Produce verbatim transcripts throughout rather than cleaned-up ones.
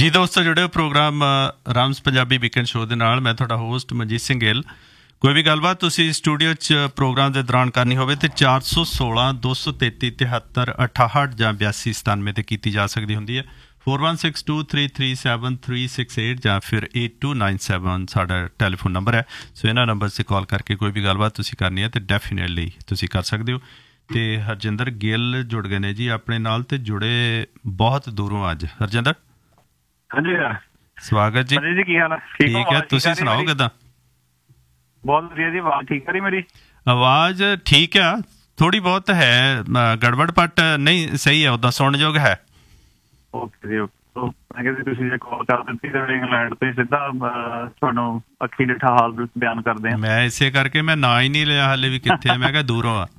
ਜੀ ਦੋਸਤੋ, ਜੁੜੇ ਹੋ ਪ੍ਰੋਗਰਾਮ ਰਾਮਸ ਪੰਜਾਬੀ ਵੀਕਐਂਡ ਸ਼ੋਅ ਦੇ ਨਾਲ। ਮੈਂ ਤੁਹਾਡਾ ਹੋਸਟ ਮਨਜੀਤ ਸਿੰਘ ਗਿੱਲ। ਕੋਈ ਵੀ ਗੱਲਬਾਤ ਤੁਸੀਂ ਸਟੂਡੀਓ 'ਚ ਪ੍ਰੋਗਰਾਮ ਦੇ ਦੌਰਾਨ ਕਰਨੀ ਹੋਵੇ ਤਾਂ ਚਾਰ ਸੌ ਸੋਲਾਂ ਦੋ ਸੌ ਤੇਤੀ ਤਿਹੱਤਰ ਅਠਾਹਠ ਜਾਂ ਬਿਆਸੀ ਸਤਾਨਵੇਂ 'ਤੇ ਕੀਤੀ ਜਾ ਸਕਦੀ ਹੁੰਦੀ ਹੈ। Four one six two three three seven three six eight ਜਾਂ ਫਿਰ ਏਟ ਟੂ ਨਾਈਨ ਸੈਵਨ ਸਾਡਾ ਟੈਲੀਫੋਨ ਨੰਬਰ ਹੈ। ਸੋ ਇਹਨਾਂ ਨੰਬਰ 'ਤੇ ਕਾਲ ਕਰਕੇ ਕੋਈ ਵੀ ਗੱਲਬਾਤ ਤੁਸੀਂ ਕਰਨੀ ਹੈ ਤਾਂ ਡੈਫੀਨੇਟਲੀ ਤੁਸੀਂ ਕਰ ਸਕਦੇ ਹੋ। ਅਤੇ ਹਰਜਿੰਦਰ ਗਿੱਲ ਜੁੜ ਗਏ ਨੇ ਜੀ ਆਪਣੇ ਨਾਲ, ਅਤੇ ਜੁੜੇ ਬਹੁਤ ਦੂਰੋਂ ਅੱਜ। ਹਰਜਿੰਦਰ ਹਾਂਜੀ ਸਵਾਗਤ ਜੀ। ਜੀ ਕੀ ਹਾਲ ਹੈ? ਠੀਕ ਹੈ, ਤੁਸੀਂ ਸੁਣਾਓ ਕਿੱਦਾਂ? ਬਹੁਤ ਵਧੀਆ ਜੀ। ਆਵਾਜ਼ ਠੀਕ ਆ ਰਹੀ ਮੇਰੀ? ਆਵਾਜ਼ ਠੀਕ ਆ, ਥੋੜੀ ਬਹੁਤ ਹੈ ਗੜਬੜ, ਬਟ ਨਹੀਂ ਸਹੀ ਹੈ, ਉੱਦਾਂ ਸੁਣਨਯੋਗ ਹੈ। ਓਕੇ ਜੀ ਓਕੇ। ਮੈਂ ਕਿਹਾ ਤੁਸੀਂ ਜੇ ਕਾਲ ਕਰ ਦਿੱਤੀ ਤਾਂ ਇੰਗਲੈਂਡ ਤੋਂ ਸਿੱਧਾ ਤੁਹਾਨੂੰ ਅੱਖੀ ਡਿੱਠਾ ਹਾਲ ਬਿਆਨ ਕਰਦੇ ਹਾਂ। ਮੈਂ ਇਸੇ ਕਰਕੇ ਮੈਂ ਨਾਂ ਹੀ ਨਹੀਂ ਲਿਆ ਹਾਲੇ ਵੀ ਕਿੱਥੇ। ਮੈਂ ਕਿਹਾ ਦੂਰੋਂ ਆ।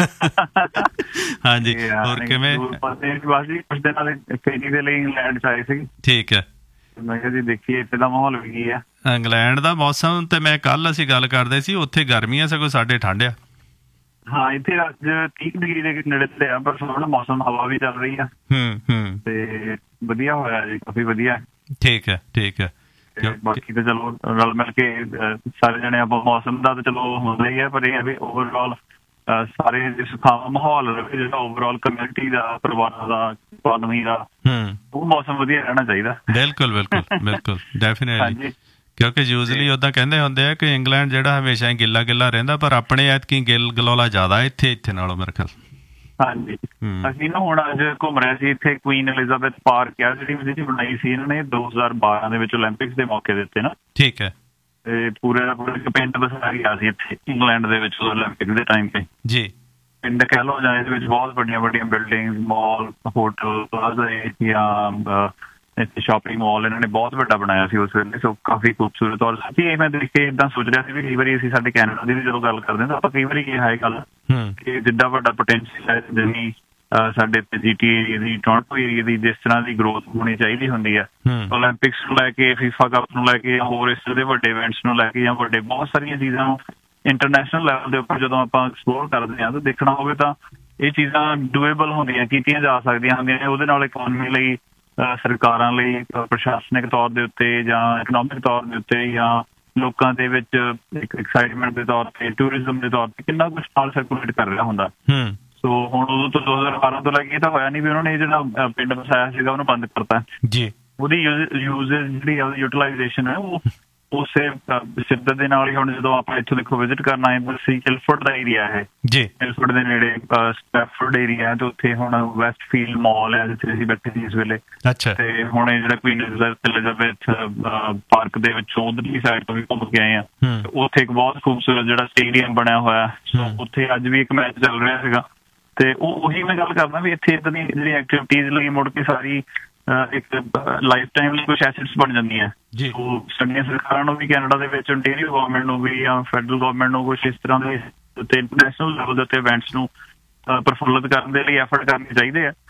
ਹਾਂਜੀ, ਹੋਰ ਕਿਵੇਂ? ਬਸ ਜੀ ਕੁਛ ਦਿਨਾਂ ਦੇ ਫੇਰੀ ਦੇ ਲਈ ਇੰਗਲੈਂਡ 'ਚ ਆਏ ਸੀ। ਠੀਕ ਹੈ। ਮੈਂ ਕਿਹਾ ਜੀ ਦੇਖੀਏ ਇੱਥੇ ਦਾ ਮਾਹੌਲ ਵੀ ਕੀ ਆ। ਇੰਗਲੈਂਡ ਦਾ ਮੌਸਮ ਤੇ ਮੈਂ ਕੱਲ ਅਸੀਂ ਗੱਲ ਕਰਦੇ ਸੀ, ਉੱਥੇ ਗਰਮੀ ਆ, ਸਗੋਂ ਸਾਡੇ ਠੰਡ ਆ। ਹਾਂ, ਇੱਥੇ ਅੱਜ ਤੀਹ ਡਿਗਰੀ ਦੇ ਨੇੜੇ ਤੇ ਆ, ਪਰ ਸੋਹਣਾ ਮੌਸਮ, ਹਵਾ ਵੀ ਚੱਲ ਰਹੀ ਆ। ਹੂੰ ਹੂੰ ਤੇ ਵਧੀਆ ਹੋਇਆ ਜੀ, ਕਾਫੀ ਵਧੀਆ। ਠੀਕ ਹੈ ਠੀਕ ਹੈ। ਬਾਕੀ ਤਾਂ ਚਲੋ ਰਲ ਮਿਲ ਕੇ ਸਾਰੇ ਜਣੇ ਆਪਾਂ ਮੌਸਮ ਦਾ ਤਾਂ ਚਲੋ ਹੁੰਦਾ ਹੀ ਹੈ, ਪਰ ਇਹ ਹੈ ਵੀ ਓਵਰਆਲ ਸਾਰੇ ਸੁਖਾਵਾਂ ਮਾਹੌਲ ਰਹੇ, ਜਿਹੜਾ ਓਵਰਆਲ ਕਮਿਊਨਿਟੀ ਦਾ, ਪਰਿਵਾਰਾਂ ਦਾ, ਇਕੋਨਮੀ ਦਾ, ਉਹ ਮੌਸਮ ਵਧੀਆ ਰਹਿਣਾ ਚਾਹੀਦਾ। ਬਿਲਕੁਲ ਬਿਲਕੁਲ ਬਿਲਕੁਲ ਡੈਫੀਨੇਟਲੀ, ਕਿਉਂਕਿ ਯੂਜ਼ਲੀ ਉੱਦਾਂ ਕਹਿੰਦੇ ਹੁੰਦੇ ਆ ਕਿ ਇੰਗਲੈਂਡ ਜਿਹੜਾ ਹਮੇਸ਼ਾ ਹੀ ਗਿੱਲਾ ਗਿੱਲਾ ਰਹਿੰਦਾ, ਪਰ ਆਪਣੇ ਐਤਕੀ ਗਿੱਲ ਗਲੋਲਾ ਜ਼ਿਆਦਾ ਇੱਥੇ ਇੱਥੇ ਨਾਲੋਂ ਮੇਰੇ ਖਿਆਲ। ਹਾਂਜੀ, ਅਸੀਂ ਨਾ ਹੁਣ ਅੱਜ ਘੁੰਮ ਰਹੇ ਸੀ ਇੱਥੇ ਕੁਈਨ ਐਲਿਜ਼ਾਬੈਥ ਪਾਰਕ ਆ, ਜਿਹੜੀ ਜਿਹਦੀ ਬਣਾਈ ਸੀ ਇਹਨਾਂ ਨੇ ਦੋ ਹਜ਼ਾਰ ਬਾਰਾਂ ਦੇ ਵਿੱਚ ਓਲੰਪਿਕਸ ਦੇ ਮੌਕੇ ਦੇ ਉੱਤੇ ਨਾ। ਠੀਕ ਹੈ। ਤੇ ਪੂਰੇ ਦਾ ਪੂਰਾ ਇੱਕ ਪਿੰਡ ਵਸਾਇਆ ਗਿਆ ਸੀ ਇੱਥੇ ਇੰਗਲੈਂਡ ਦੇ ਵਿੱਚ ਓਲੰਪਿਕ ਦੇ ਟਾਈਮ ਤੇ ਜੀ। ਪਿੰਡ ਕਹਿ ਲਓ ਜਾਂ ਇਹਦੇ ਵਿੱਚ ਬਹੁਤ ਵੱਡੀਆਂ ਵੱਡੀਆਂ ਬਿਲਡਿੰਗ, ਮਾਲ, ਹੋਟਲ, ਪਲਾਜ਼ੇ ਜਾਂ ਇੱਥੇ ਸ਼ਾਪਿੰਗ ਮਾਲ ਇਹਨਾਂ ਨੇ ਬਹੁਤ ਵੱਡਾ ਬਣਾਇਆ ਸੀ ਉਸ ਵੇਲੇ। ਸੋ ਕਾਫੀ ਖੂਬਸੂਰਤ। ਔਰ ਇਹ ਮੈਂ ਦੇਖ ਕੇ ਇੱਦਾਂ ਸੋਚ ਰਿਹਾ ਸੀ ਵੀ ਕਈ ਵਾਰੀ ਅਸੀਂ ਸਾਡੇ ਕੈਨੇਡਾ ਦੀ ਵੀ ਜਦੋਂ ਗੱਲ ਕਰਦੇ ਹਾਂ ਤਾਂ ਆਪਾਂ ਕਈ ਵਾਰੀ ਕਿਹਾ ਇਹ ਗੱਲ ਕਿ ਜਿੱਡਾ ਵੱਡਾ ਪੋਟੈਂਸ਼ੀਅਲ ਹੈ, ਜਿੰਨੀ ਸਾਡੇ ਜੀ ਟੀ ਏਰੀਏ ਦੀ, ਟੋਰਾਂਟੋ ਏਰੀਏ ਦੀ ਜਿਸ ਤਰ੍ਹਾਂ ਦੀ ਗਰੋਥ ਹੋਣੀ ਚਾਹੀਦੀ ਹੁੰਦੀ ਹੈ, ਓਲੰਪਿਕਸ ਨੂੰ ਲੈ ਕੇ, ਫੀਫਾ ਕੱਪ ਨੂੰ ਲੈ ਕੇ, ਹੋਰ ਇਸ ਤਰ੍ਹਾਂ ਦੇ ਵੱਡੇ ਇਵੈਂਟਸ ਨੂੰ ਲੈ ਕੇ, ਜਾਂ ਵੱਡੇ ਬਹੁਤ ਸਾਰੀਆਂ ਚੀਜ਼ਾਂ ਨੂੰ ਇੰਟਰਨੈਸ਼ਨਲ ਲੈਵਲ ਦੇ ਉੱਪਰ ਜਦੋਂ ਆਪਾਂ ਐਕਸਪਲੋਰ ਕਰਦੇ ਹਾਂ ਤਾਂ ਦੇਖਣਾ ਹੋਵੇ ਤਾਂ ਇਹ ਚੀਜ਼ਾਂ ਡੂਏਬਲ ਹੁੰਦੀਆਂ, ਕੀਤੀਆਂ ਜਾ ਸਕਦੀਆਂ ਹੁੰਦੀਆਂ ਨੇ। ਉਹਦੇ ਨਾਲ ਇਕੋਨਮੀ ਲਈ, ਸਰਕਾਰਾਂ ਲਈ, ਪ੍ਰਸ਼ਾਸਨਿਕ ਤੌਰ ਦੇ ਉੱਤੇ ਜਾਂ ਇਕਨੋਮਿਕ ਤੌਰ ਦੇ ਉੱਤੇ, ਜਾਂ ਲੋਕਾਂ ਦੇ ਵਿੱਚ ਇੱਕ ਐਕਸਾਈਟਮੈਂਟ ਦੇ ਤੌਰ ਤੇ, ਟੂਰਿਜ਼ਮ ਦੇ ਤੌਰ ਤੇ ਕਿੰਨਾ ਕੁਛ ਨਾਲ ਸਰਕੂਲੇਟ ਕਰ ਰਿਹਾ ਹੁੰਦਾ। ਸੋ ਹੁਣ ਉਦੋਂ ਤੋਂ ਦੋ ਹਜ਼ਾਰ ਬਾਰਾਂ ਤੋਂ ਲੈ ਕੇ ਇਹ ਤਾਂ ਹੋਇਆ ਨਹੀਂ ਵੀ ਉਹਨਾਂ ਨੇ ਜਿਹੜਾ ਪਿੰਡ ਵਸਾਇਆ ਸੀਗਾ ਉਹਨੂੰ ਬੰਦ ਕਰਤਾ ਜੀ। ਉਹਦੀ ਯੂਜ਼ੇਜ ਜਿਹੜੀ ਆ, ਯੂਟੀਲਾਈਜੇਸ਼ਨ ਹੈ, ਉਹ ਉਸੇ ਸਿੱਧਤ ਦੇ ਨਾਲ ਹੀ ਹੁਣ ਜਦੋਂ ਆਪਾਂ ਇੱਥੋਂ ਦੇਖੋ ਵਿਜ਼ਿਟ ਕਰਨ ਆਏ, ਸੀ ਹਿਲਫੋਰਡ ਦਾ ਏਰੀਆ ਹੈ ਜੀ, ਹਿਲਫੋਰਡ ਦੇ ਨੇੜੇ ਸਟੈਫੋਰਡ ਏਰੀਆ, ਤੇ ਉੱਥੇ ਹੁਣ ਵੈਸਟਫੀਲਡ ਮਾਲ ਹੈ ਜਿੱਥੇ ਅਸੀਂ ਬੈਠੇ ਸੀ ਇਸ ਵੇਲੇ। ਅੱਛਾ। ਤੇ ਹੁਣ ਇਹ ਜਿਹੜਾ ਕੁਈਨ ਐਲਿਜ਼ਾਬੈਥ ਪਾਰਕ ਦੇ ਵਿੱਚੋਂ ਉਧਰਲੀ ਸਾਈਡ ਤੋਂ ਵੀ ਘੁੰਮ ਕੇ ਆਏ ਆ, ਉੱਥੇ ਇੱਕ ਬਹੁਤ ਖੂਬਸੂਰਤ ਜਿਹੜਾ ਸਟੇਡੀਅਮ ਬਣਿਆ ਹੋਇਆ, ਉੱਥੇ ਅੱਜ ਵੀ ਇੱਕ ਮੈਚ ਚੱਲ ਰਿਹਾ ਸੀਗਾ। ਤੇ ਉਹ ਉਹੀ ਮੈਂ ਗੱਲ ਕਰਦਾ ਵੀ ਇੱਥੇ ਇੱਦਾਂ ਦੀ ਜਿਹੜੀ ਐਕਟੀਵਿਟੀਜ਼ ਲਈ ਮੁੜ ਕੇ ਸਾਰੀ ਇੱਕ ਲਾਈਫ ਟਾਈਮ ਲਈ ਕੁਛ ਐਸੈਟਸ ਬਣ ਜਾਂਦੀਆਂ। ਉਹ ਸਾਡੀਆਂ ਸਰਕਾਰਾਂ ਨੂੰ ਵੀ, ਕੈਨੇਡਾ ਦੇ ਵਿੱਚ ਓਨਟਾਰੀਓ ਗਵਰਨਮੈਂਟ ਨੂੰ ਵੀ, ਜਾਂ ਫੈਡਰਲ ਗਵਰਨਮੈਂਟ ਨੂੰ ਕੁਛ ਇਸ ਤਰ੍ਹਾਂ ਦੇ ਉੱਤੇ ਇੰਟਰਨੈਸ਼ਨਲ ਲੈਵਲ ਦੇ ਉੱਤੇ ਇਵੈਂਟਸ ਨੂੰ ਪ੍ਰਫੁੱਲਤ ਕਰਨ ਦੇ ਲਈ ਐਫਰਟ ਕਰਨੇ ਚਾਹੀਦੇ ਆ।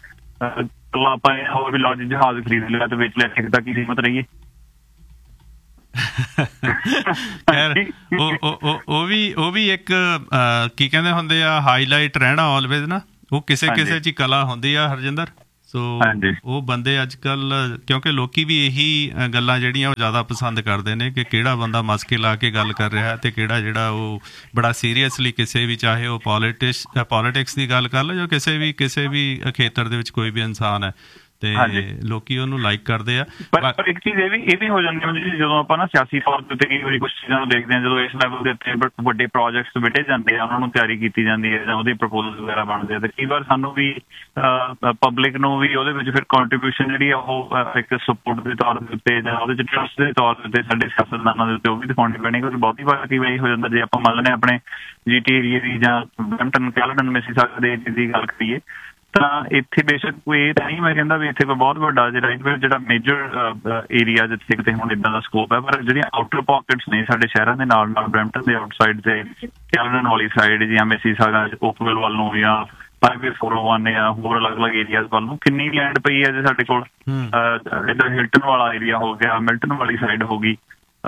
ਆਪਾਂ ਹੋਰ ਵੀ ਲੌਜ ਜਹਾਜ਼ ਖਰੀਦ ਲਿਆ ਤੇ ਵੇਚ ਲਿਆ, ਇੱਕ ਤਾਂ ਕੀ ਕੀਮਤ ਰਹੀਏ। ਉਹ ਵੀ ਉਹ ਵੀ ਇੱਕ ਕੀ ਕਹਿੰਦੇ ਹੁੰਦੇ ਆ, ਹਾਈਲਾਈਟ ਰਹਿਣਾ ਆਲਵੇਜ਼ ਨਾ। ਉਹ ਕਿਸੇ ਕਿਸੇ 'ਚ ਹੀ ਕਲਾ ਹੁੰਦੀ ਆ ਹਰਜਿੰਦਰ। ਸੋ ਉਹ ਬੰਦੇ ਅੱਜ ਕੱਲ੍ਹ, ਕਿਉਂਕਿ ਲੋਕੀ ਵੀ ਇਹੀ ਗੱਲਾਂ ਜਿਹੜੀਆਂ ਉਹ ਜ਼ਿਆਦਾ ਪਸੰਦ ਕਰਦੇ ਨੇ ਕਿ ਕਿਹੜਾ ਬੰਦਾ ਮਸਕੇ ਲਾ ਕੇ ਗੱਲ ਕਰ ਰਿਹਾ ਅਤੇ ਕਿਹੜਾ ਜਿਹੜਾ ਉਹ ਬੜਾ ਸੀਰੀਅਸਲੀ ਕਿਸੇ ਵੀ, ਚਾਹੇ ਉਹ ਪੋਲੀਟਿਕਸ ਪੋਲੀਟਿਕਸ ਦੀ ਗੱਲ ਕਰ ਲਓ ਜਾਂ ਕਿਸੇ ਵੀ ਕਿਸੇ ਵੀ ਖੇਤਰ ਦੇ ਵਿੱਚ ਕੋਈ ਵੀ ਇਨਸਾਨ ਹੈ, ਤੇ ਲੋਕੀ ਉਹਨੂੰ ਲਾਈਕ ਕਰਦੇ ਆ। ਪਰ ਇੱਕ ਚੀਜ਼ ਇਹ ਵੀ ਇਹ ਵੀ ਹੋ ਜਾਂਦੀ ਹੈ ਜਦੋਂ ਆਪਾਂ ਨਾ ਸਿਆਸੀ ਤੌਰ ਤੇ ਕਈ ਵਾਰੀ ਕੁਛ ਚੀਜ਼ਾਂ ਨੂੰ ਦੇਖਦੇ ਹਾਂ, ਜਦੋਂ ਇਸ ਲੈਵਲ ਦੇ ਉੱਤੇ ਵੱਡੇ ਪ੍ਰੋਜੈਕਟਸ ਵਿੱਢੇ ਜਾਂਦੇ ਆ, ਉਹਨਾਂ ਨੂੰ ਤਿਆਰੀ ਕੀਤੀ ਜਾਂਦੀ ਹੈ ਜਾਂ ਉਹਦੇ ਪ੍ਰਪੋਜ਼ਲ ਵਗੈਰਾ ਬਣਦੇ ਆ, ਤੇ ਕਈ ਵਾਰ ਸਾਨੂੰ ਵੀ ਪਬਲਿਕ ਨੂੰ ਵੀ ਉਹਦੇ ਵਿੱਚ ਫਿਰ ਕੰਟਰੀਬਿਊਸ਼ਨ ਜਿਹੜੀ ਆ ਉਹ ਇੱਕ ਸਪੋਰਟ ਦੇ ਤੌਰ ਦੇ ਉੱਤੇ ਜਾਂ ਉਹਦੇ 'ਚ ਟਰਸਟ ਦੇ ਤੌਰ ਦੇ ਉੱਤੇ ਸਾਡੇ ਸਿਆਸਤਦਾਨਾਂ ਦੇ ਉੱਤੇ ਉਹ ਵੀ ਦਿਖਾਉਣੀ ਪੈਣੀ। ਕਿਉਂਕਿ ਬਹੁਤੀ ਵਾਰ ਕਈ ਵਾਰੀ ਹੋ ਜਾਂਦਾ, ਜੇ ਆਪਾਂ ਮੰਨ ਲੈਂਦੇ ਆਪਣੇ ਜੀ ਟੀ ਏਰੀਏ ਦੀ ਜਾਂ ਬਰੈਂਪਟਨ, ਕੈਲਗਨ, ਮਿਸੀਸਾਗਾ ਦੇ ਦੀ ਗੱਲ ਕਰੀਏ ਤਾਂ ਇੱਥੇ ਬੇਸ਼ੱਕ ਕੋਈ ਇਹ ਤਾਂ ਨਹੀਂ ਮੈਂ ਕਹਿੰਦਾ ਵੀ ਇੱਥੇ ਕੋਈ ਬਹੁਤ ਵੱਡਾ ਜਿਹੜਾ ਜਿਹੜਾ ਮੇਜਰ ਏਰੀਆ ਜਿੱਥੇ ਕਿਤੇ ਹੁਣ ਇੱਦਾਂ ਦਾ ਸਕੋਪ ਹੈ, ਪਰ ਜਿਹੜੀਆਂ ਆਊਟਰ ਪੌਕਟਸ ਨੇ ਸਾਡੇ ਸ਼ਹਿਰਾਂ ਦੇ ਨਾਲ ਨਾਲ, ਬਰੈਂਪਟਨ ਦੇ ਆਊਟਸਾਈਡ ਤੇ, ਕੈਲਗਨ ਵਾਲੀ ਸਾਈਡ ਜਾਂ ਮਿਸੀਸਾਗਾ, ਓਕਵਿਲ ਵੱਲ ਨੂੰ, ਜਾਂ ਹਾਈਵੇ ਫੋਰ ਓ ਵਨ ਜਾਂ ਹੋਰ ਅਲੱਗ ਅਲੱਗ ਏਰੀਆਜ਼ ਵੱਲ ਨੂੰ ਕਿੰਨੀ ਲੈਂਡ ਪਈ ਹੈ ਜੇ ਸਾਡੇ ਕੋਲ। ਇੱਧਰ ਹਿਲਟਨ ਵਾਲਾ ਏਰੀਆ ਹੋ ਗਿਆ, ਮਿਲਟਨ ਵਾਲੀ ਸਾਈਡ ਹੋ ਗਈ,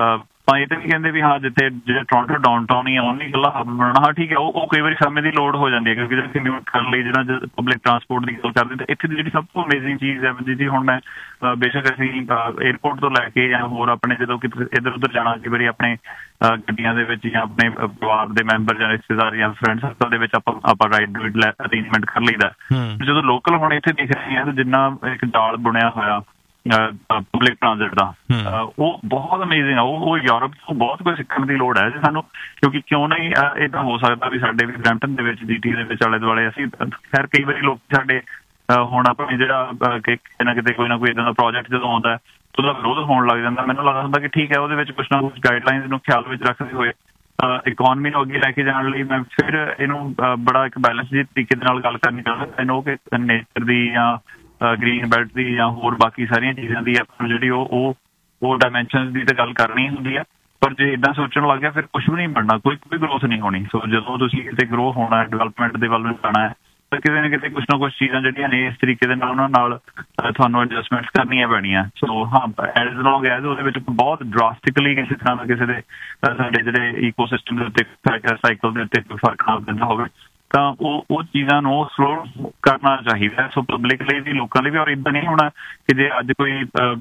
ਆਪਾਂ ਇਹ ਤਾਂ ਨਹੀਂ ਕਹਿੰਦੇ ਵੀ ਹਾਂ ਜਿੱਥੇ ਜਿਹੜਾ ਟੋਰਾਂਟੋ ਡਾਊਨਟਾਊਨ ਹੀ ਆ ਉਹਨੇ ਇਕੱਲਾ ਹੱਬ ਬਣਾਉਣਾ। ਹਾਂ ਠੀਕ ਹੈ, ਉਹ ਉਹ ਕਈ ਵਾਰੀ ਸਮੇਂ ਦੀ ਲੋੜ ਹੋ ਜਾਂਦੀ ਹੈ ਕਿਉਂਕਿ ਜੇ ਕਮਿਊਟ ਕਰਨ ਲਈ ਜਿਹੜਾ ਪਬਲਿਕ ਟਰਾਂਸਪੋਰਟ ਦੀ ਗੱਲ ਕਰਦੇ ਤਾਂ ਇੱਥੇ ਦੀ ਜਿਹੜੀ ਸਭ ਤੋਂ ਅਮੇਜ਼ਿੰਗ ਚੀਜ਼ ਹੈ ਜੀ, ਹੁਣ ਮੈਂ ਬੇਸ਼ੱਕ ਅਸੀਂ ਏਅਰਪੋਰਟ ਤੋਂ ਲੈ ਕੇ ਜਾਂ ਹੋਰ ਆਪਣੇ ਜਦੋਂ ਕਿਤੇ ਇੱਧਰ ਉੱਧਰ ਜਾਣਾ, ਕਈ ਵਾਰੀ ਆਪਣੇ ਗੱਡੀਆਂ ਦੇ ਵਿੱਚ ਜਾਂ ਆਪਣੇ ਪਰਿਵਾਰ ਦੇ ਮੈਂਬਰ ਜਾਂ ਰਿਸ਼ਤੇਦਾਰ ਜਾਂ ਫਰੈਂਡ ਸਰਕਲ ਦੇ ਵਿੱਚ ਆਪਾਂ ਆਪਾਂ ਰਾਈਡ ਰੂਡ ਅਰੇਂਜਮੈਂਟ ਕਰ ਲਈਦਾ। ਜਦੋਂ ਲੋਕਲ ਹੁਣ ਇੱਥੇ ਦਿਖ ਰਹੇ ਹਾਂ ਜਿੰਨਾ ਇੱਕ ਜਾਲ ਬੁਣਿਆ ਹੋਇਆ ਪਬਲਿਕ ਟਰਾਂਜ਼ਿਟ ਦਾ, ਉਹ ਬਹੁਤ ਅਮੇਜ਼ਿੰਗ ਆ। ਉਹ ਯੂਰਪ ਤੋਂ ਬਹੁਤ ਕੁਝ ਸਿੱਖਣ ਦੀ ਲੋੜ ਹੈ ਜੀ ਸਾਨੂੰ, ਕਿਉਂਕਿ ਕਿਉਂ ਨਹੀਂ ਏਦਾਂ ਹੋ ਸਕਦਾ ਵੀ ਸਾਡੇ ਵੀ ਬਰੈਂਪਟਨ ਦੇ ਵਿੱਚ, ਜੀਟੀ ਦੇ ਵਿੱਚ ਆਲੇ ਦੁਆਲੇ ਅਸੀਂ ਖੈਰ ਕਈ ਵਾਰੀ ਲੋਕ ਸਾਡੇ ਹੁਣ ਆਪਣੇ ਜਿਹੜਾ ਕਿਤੇ ਨਾ ਕਿਤੇ ਕੋਈ ਨਾ ਕੋਈ ਇੱਦਾਂ ਦਾ ਪ੍ਰੋਜੈਕਟ ਜਦੋਂ ਆਉਂਦਾ ਉਹਦਾ ਵਿਰੋਧ ਹੋਣ ਲੱਗ ਜਾਂਦਾ। ਮੈਨੂੰ ਲੱਗਦਾ ਹੁੰਦਾ ਕਿ ਠੀਕ ਹੈ, ਉਹਦੇ ਵਿੱਚ ਕੁਛ ਨਾ ਕੁਛ ਗਾਈਡਲਾਈਨਸ ਨੂੰ ਖਿਆਲ ਵਿੱਚ ਰੱਖਦੇ ਹੋਏ ਇਕੋਨਮੀ ਨੂੰ ਅੱਗੇ ਲੈ ਕੇ ਜਾਣ ਲਈ ਮੈਂ ਫਿਰ ਇਹਨੂੰ ਬੜਾ ਇੱਕ ਬੈਲੈਂਸ ਜਿਹੇ ਤਰੀਕੇ ਦੇ ਨਾਲ ਗੱਲ ਕਰਨੀ ਚਾਹੁੰਦਾ। ਮੈਨੂੰ ਕਿ ਨੇਚਰ ਦੀ ਜਾਂ ਗ੍ਰੀਨ ਬੈਲਟ ਦੀ ਜਾਂ ਹੋਰ ਬਾਕੀ ਸਾਰੀਆਂ ਚੀਜ਼ਾਂ ਦੀ ਆਪਾਂ ਨੂੰ ਜਿਹੜੀ ਉਹ ਉਹ ਉਹ ਡਾਇਮੈਂਸ਼ਨਸ ਦੀ ਤਾਂ ਗੱਲ ਕਰਨੀ ਹੁੰਦੀ ਆ, ਪਰ ਜੇ ਇੱਦਾਂ ਸੋਚਣ ਲੱਗ ਗਿਆ ਫਿਰ ਕੁਛ ਵੀ ਨਹੀਂ ਬਣਨਾ, ਕੋਈ ਕੋਈ ਗਰੋਥ ਨਹੀਂ ਹੋਣੀ। ਸੋ ਜਦੋਂ ਤੁਸੀਂ ਕਿਤੇ ਗਰੋ ਹੋਣਾ, ਡਿਵੈਲਪਮੈਂਟ ਦੇ ਵੱਲ ਨੂੰ ਜਾਣਾ ਹੈ ਤਾਂ ਕਿਤੇ ਨਾ ਕਿਤੇ ਕੁਛ ਨਾ ਕੁਛ ਚੀਜ਼ਾਂ ਜਿਹੜੀਆਂ ਨੇ ਇਸ ਤਰੀਕੇ ਦੇ ਨਾਲ ਉਹਨਾਂ ਨਾਲ ਤੁਹਾਨੂੰ ਐਡਜਸਟਮੈਂਟ ਕਰਨੀਆਂ ਪੈਣੀਆਂ। ਸੋ ਹਾਂ, ਐਜ਼ ਲੌਂਗ ਐਜ਼ ਉਹਦੇ ਵਿੱਚ ਬਹੁਤ ਡਰਾਸਟਿਕਲੀ ਕਿਸੇ ਤਰ੍ਹਾਂ ਦਾ ਕਿਸੇ ਦੇ ਸਾਡੇ ਜਿਹੜੇ ਈਕੋ ਸਿਸਟਮ ਦੇ ਉੱਤੇ ਸਾਈਕਲ ਦੇ ਉੱਤੇ ਕੋਈ ਫਰਕ ਨਾ ਪੈਂਦਾ ਹੋਵੇ ਤਾਂ ਉਹ ਉਹ ਚੀਜ਼ਾਂ ਨੂੰ ਸਲੋ ਕਰਨਾ ਚਾਹੀਦਾ। ਸੋ ਪਬਲਿਕ ਲਈ ਵੀ, ਲੋਕਾਂ ਲਈ ਵੀ। ਔਰ ਇੱਦਾਂ ਨਹੀਂ ਹੋਣਾ ਕਿ ਜੇ ਅੱਜ ਕੋਈ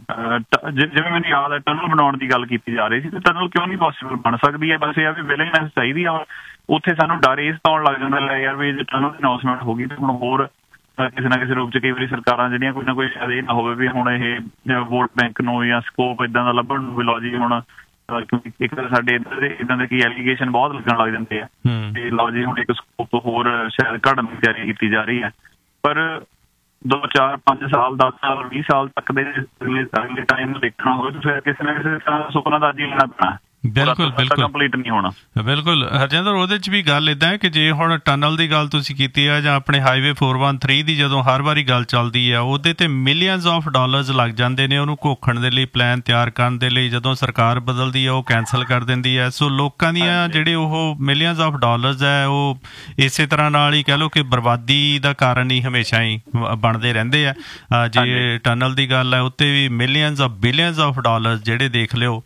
ਜਿਵੇਂ ਮੈਨੂੰ ਯਾਦ ਹੈ ਟਨਲ ਬਣਾਉਣ ਦੀ ਗੱਲ ਕੀਤੀ ਜਾ ਰਹੀ ਸੀ, ਤੇ ਟਨਲ ਕਿਉਂ ਨਹੀਂ ਪੋਸੀਬਲ ਬਣ ਸਕਦੀ ਹੈ? ਬਸ ਇਹ ਆ ਵੀ ਵਿਲਿੰਗਨੈਸ ਚਾਹੀਦੀ ਆ। ਉੱਥੇ ਸਾਨੂੰ ਡਰ ਇਸ ਤੋਂ ਆਉਣ ਲੱਗ ਜਾਂਦਾ ਲੈ ਯਾਰ ਵੀ ਜੇ ਟਨਲ ਦੀ ਅਨਾਊਂਸਮੈਂਟ ਹੋ ਗਈ ਤੇ ਹੁਣ ਹੋਰ ਕਿਸੇ ਨਾ ਕਿਸੇ ਰੂਪ 'ਚ ਕਈ ਵਾਰੀ ਸਰਕਾਰਾਂ ਜਿਹੜੀਆਂ ਕੋਈ ਨਾ ਕੋਈ ਸ਼ਾਇਦ ਇਹ ਨਾ ਹੋਵੇ ਵੀ ਹੁਣ ਇਹ ਵੋਟ ਬੈਂਕ ਨੂੰ ਜਾਂ ਸਕੋਪ ਇੱਦਾਂ ਦਾ ਲੱਭਣ ਨੂੰ ਵੀ ਲਓ ਜੀ ਹੁਣ, ਕਿਉਂਕਿ ਇੱਕ ਤਾਂ ਸਾਡੇ ਇੱਧਰ ਦੇ ਇੱਦਾਂ ਦੇ ਕੀ ਐਲੀਗੇਸ਼ਨ ਬਹੁਤ ਲੱਗਣ ਲੱਗ ਜਾਂਦੇ ਆ ਤੇ ਲਓ ਜੀ ਹੁਣ ਇੱਕ ਸਕੋਪ ਹੋਰ ਸ਼ਾਇਦ ਘੜਨ ਦੀ ਤਿਆਰੀ ਕੀਤੀ ਜਾ ਰਹੀ ਹੈ। ਪਰ ਦੋ ਚਾਰ ਪੰਜ ਸਾਲ ਦਸ ਸਾਲ ਵੀਹ ਸਾਲ ਤੱਕ ਦੇ ਅਗਲੇ ਟਾਈਮ ਨੂੰ ਦੇਖਣਾ ਹੋਵੇ ਤਾਂ ਫਿਰ ਕਿਸੇ ਨਾ ਕਿਸੇ ਤਰ੍ਹਾਂ ਸੁਪਨਾ ਦਾ ਜੀ ਲੈਣਾ ਪੈਣਾ। ਬਿਲਕੁਲ ਬਿਲਕੁਲ ਕੰਪਲੀਟ ਨਹੀਂ ਹੋਣਾ। ਬਿਲਕੁਲ ਹਰਜਿੰਦਰ, ਉਹਦੇ 'ਚ ਵੀ ਗੱਲ ਇੱਦਾਂ ਹੈ ਕਿ ਜੇ ਹੁਣ ਟਨਲ ਦੀ ਗੱਲ ਤੁਸੀਂ ਕੀਤੀ ਆ ਜਾਂ ਆਪਣੇ ਹਾਈਵੇ ਫੋਰ ਵਨ ਥ੍ਰੀ ਦੀ ਜਦੋਂ ਹਰ ਵਾਰੀ ਗੱਲ ਚੱਲਦੀ ਆ ਉਹਦੇ ਤੇ ਮਿਲੀਅਨਸ ਆਫ ਡਾਲਰਸ ਲੱਗ ਜਾਂਦੇ ਨੇ ਉਹਨੂੰ ਘੋਖਣ ਦੇ ਲਈ, ਪਲਾਨ ਤਿਆਰ ਕਰਨ ਦੇ ਲਈ। ਜਦੋਂ ਸਰਕਾਰ ਬਦਲਦੀ ਆ ਉਹ ਕੈਂਸਲ ਕਰ ਦਿੰਦੀ ਹੈ। ਸੋ ਲੋਕਾਂ ਦੀਆਂ ਜਿਹੜੇ ਉਹ ਮਿਲੀਅਨਸ ਆਫ ਡਾਲਰਸ ਹੈ ਉਹ ਇਸੇ ਤਰ੍ਹਾਂ ਨਾਲ ਹੀ ਕਹਿ ਲਓ ਕਿ ਬਰਬਾਦੀ ਦਾ ਕਾਰਨ ਹੀ ਹਮੇਸ਼ਾ ਹੀ ਬਣਦੇ ਰਹਿੰਦੇ ਆ। ਜੇ ਟਨਲ ਦੀ ਗੱਲ ਹੈ ਉੱਤੇ ਵੀ millions of billions of dollars ਜਿਹੜੇ ਦੇਖ ਲਿਓ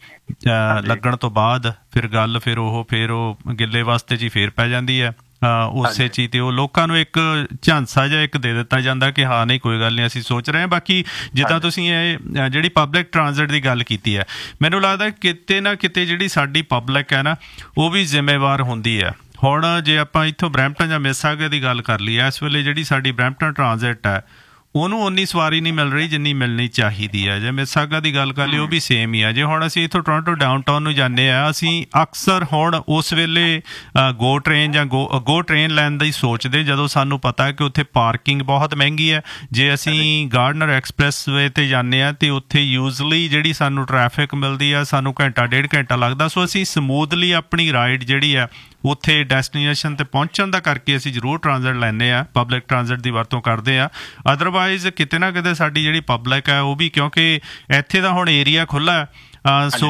ਲੱਗਣ ਤੋਂ ਬਾਅਦ ਫਿਰ ਗੱਲ ਫਿਰ ਉਹ ਫਿਰ ਉਹ ਗਿੱਲੇ ਵਾਸਤੇ 'ਚ ਹੀ ਫੇਰ ਪੈ ਜਾਂਦੀ ਹੈ ਉਸੇ ਚੀਜ਼ ਤੇ। ਉਹ ਲੋਕਾਂ ਨੂੰ ਇੱਕ ਝਾਂਸਾ ਜਿਹਾ ਇੱਕ ਦੇ ਦਿੱਤਾ ਜਾਂਦਾ ਕਿ ਹਾਂ ਨਹੀਂ ਕੋਈ ਗੱਲ ਨਹੀਂ ਅਸੀਂ ਸੋਚ ਰਹੇ ਹਾਂ। ਬਾਕੀ ਜਿੱਦਾਂ ਤੁਸੀਂ ਇਹ ਜਿਹੜੀ ਪਬਲਿਕ ਟਰਾਂਜ਼ਿਟ ਦੀ ਗੱਲ ਕੀਤੀ ਹੈ, ਮੈਨੂੰ ਲੱਗਦਾ ਕਿਤੇ ਨਾ ਕਿਤੇ ਜਿਹੜੀ ਸਾਡੀ ਪਬਲਿਕ ਹੈ ਨਾ ਉਹ ਵੀ ਜ਼ਿੰਮੇਵਾਰ ਹੁੰਦੀ ਹੈ। ਹੁਣ ਜੇ ਆਪਾਂ ਇੱਥੋਂ ਬਰੈਂਪਟਨ ਜਾਂ ਮਿਸਿਸਾਗਾ ਦੀ ਗੱਲ ਕਰ ਲਈਏ, ਇਸ ਵੇਲੇ ਜਿਹੜੀ ਸਾਡੀ ਬਰੈਂਪਟਨ ਟਰਾਂਜ਼ਿਟ ਹੈ ਉਹਨੂੰ ਉਨੀ ਸਵਾਰੀ ਨਹੀਂ ਮਿਲ ਰਹੀ ਜਿੰਨੀ ਮਿਲਣੀ ਚਾਹੀਦੀ ਹੈ। ਜੇ ਮਿਸਿਸਾਗਾ ਦੀ ਗੱਲ ਕਰ ਲਈ ਉਹ ਵੀ ਸੇਮ ਹੀ ਹੈ। ਜੇ ਹੁਣ ਅਸੀਂ ਇੱਥੋਂ ਟੋਰਾਂਟੋ ਡਾਊਨਟਾਊਨ ਨੂੰ ਜਾਂਦੇ ਹਾਂ, ਅਸੀਂ ਅਕਸਰ ਹੁਣ ਉਸ ਵੇਲੇ ਗੋ ਟ੍ਰੇਨ ਜਾਂ ਗੋ ਗੋ ਟ੍ਰੇਨ ਲੈਣ ਦਾ ਹੀ ਸੋਚਦੇ ਜਦੋਂ ਸਾਨੂੰ ਪਤਾ ਕਿ ਉੱਥੇ ਪਾਰਕਿੰਗ ਬਹੁਤ ਮਹਿੰਗੀ ਹੈ। ਜੇ ਅਸੀਂ ਗਾਰਡਨਰ ਐਕਸਪ੍ਰੈਸ ਵੇ 'ਤੇ ਜਾਂਦੇ ਹਾਂ ਅਤੇ ਉੱਥੇ ਯੂਜ਼ਲੀ ਜਿਹੜੀ ਸਾਨੂੰ ਟਰੈਫਿਕ ਮਿਲਦੀ ਆ ਸਾਨੂੰ ਘੰਟਾ ਡੇਢ ਘੰਟਾ ਲੱਗਦਾ। ਸੋ ਅਸੀਂ ਸਮੂਥਲੀ ਆਪਣੀ ਰਾਈਡ ਜਿਹੜੀ ਆ ਉੱਥੇ ਡੈਸਟੀਨੇਸ਼ਨ 'ਤੇ ਪਹੁੰਚਣ ਦਾ ਕਰਕੇ ਅਸੀਂ ਜ਼ਰੂਰ ਟਰਾਂਜ਼ਿਟ ਲੈਂਦੇ ਹਾਂ, ਪਬਲਿਕ ਟਰਾਂਜ਼ਿਟ ਦੀ ਵਰਤੋਂ ਕਰਦੇ ਹਾਂ। ਅਦਰਵਾਈਜ਼ ਕਿਤੇ ਨਾ ਕਿਤੇ ਸਾਡੀ ਜਿਹੜੀ ਪਬਲਿਕ ਹੈ ਉਹ ਵੀ, ਕਿਉਂਕਿ ਇੱਥੇ ਦਾ ਹੁਣ ਏਰੀਆ ਖੁੱਲ੍ਹਾ ਸੋ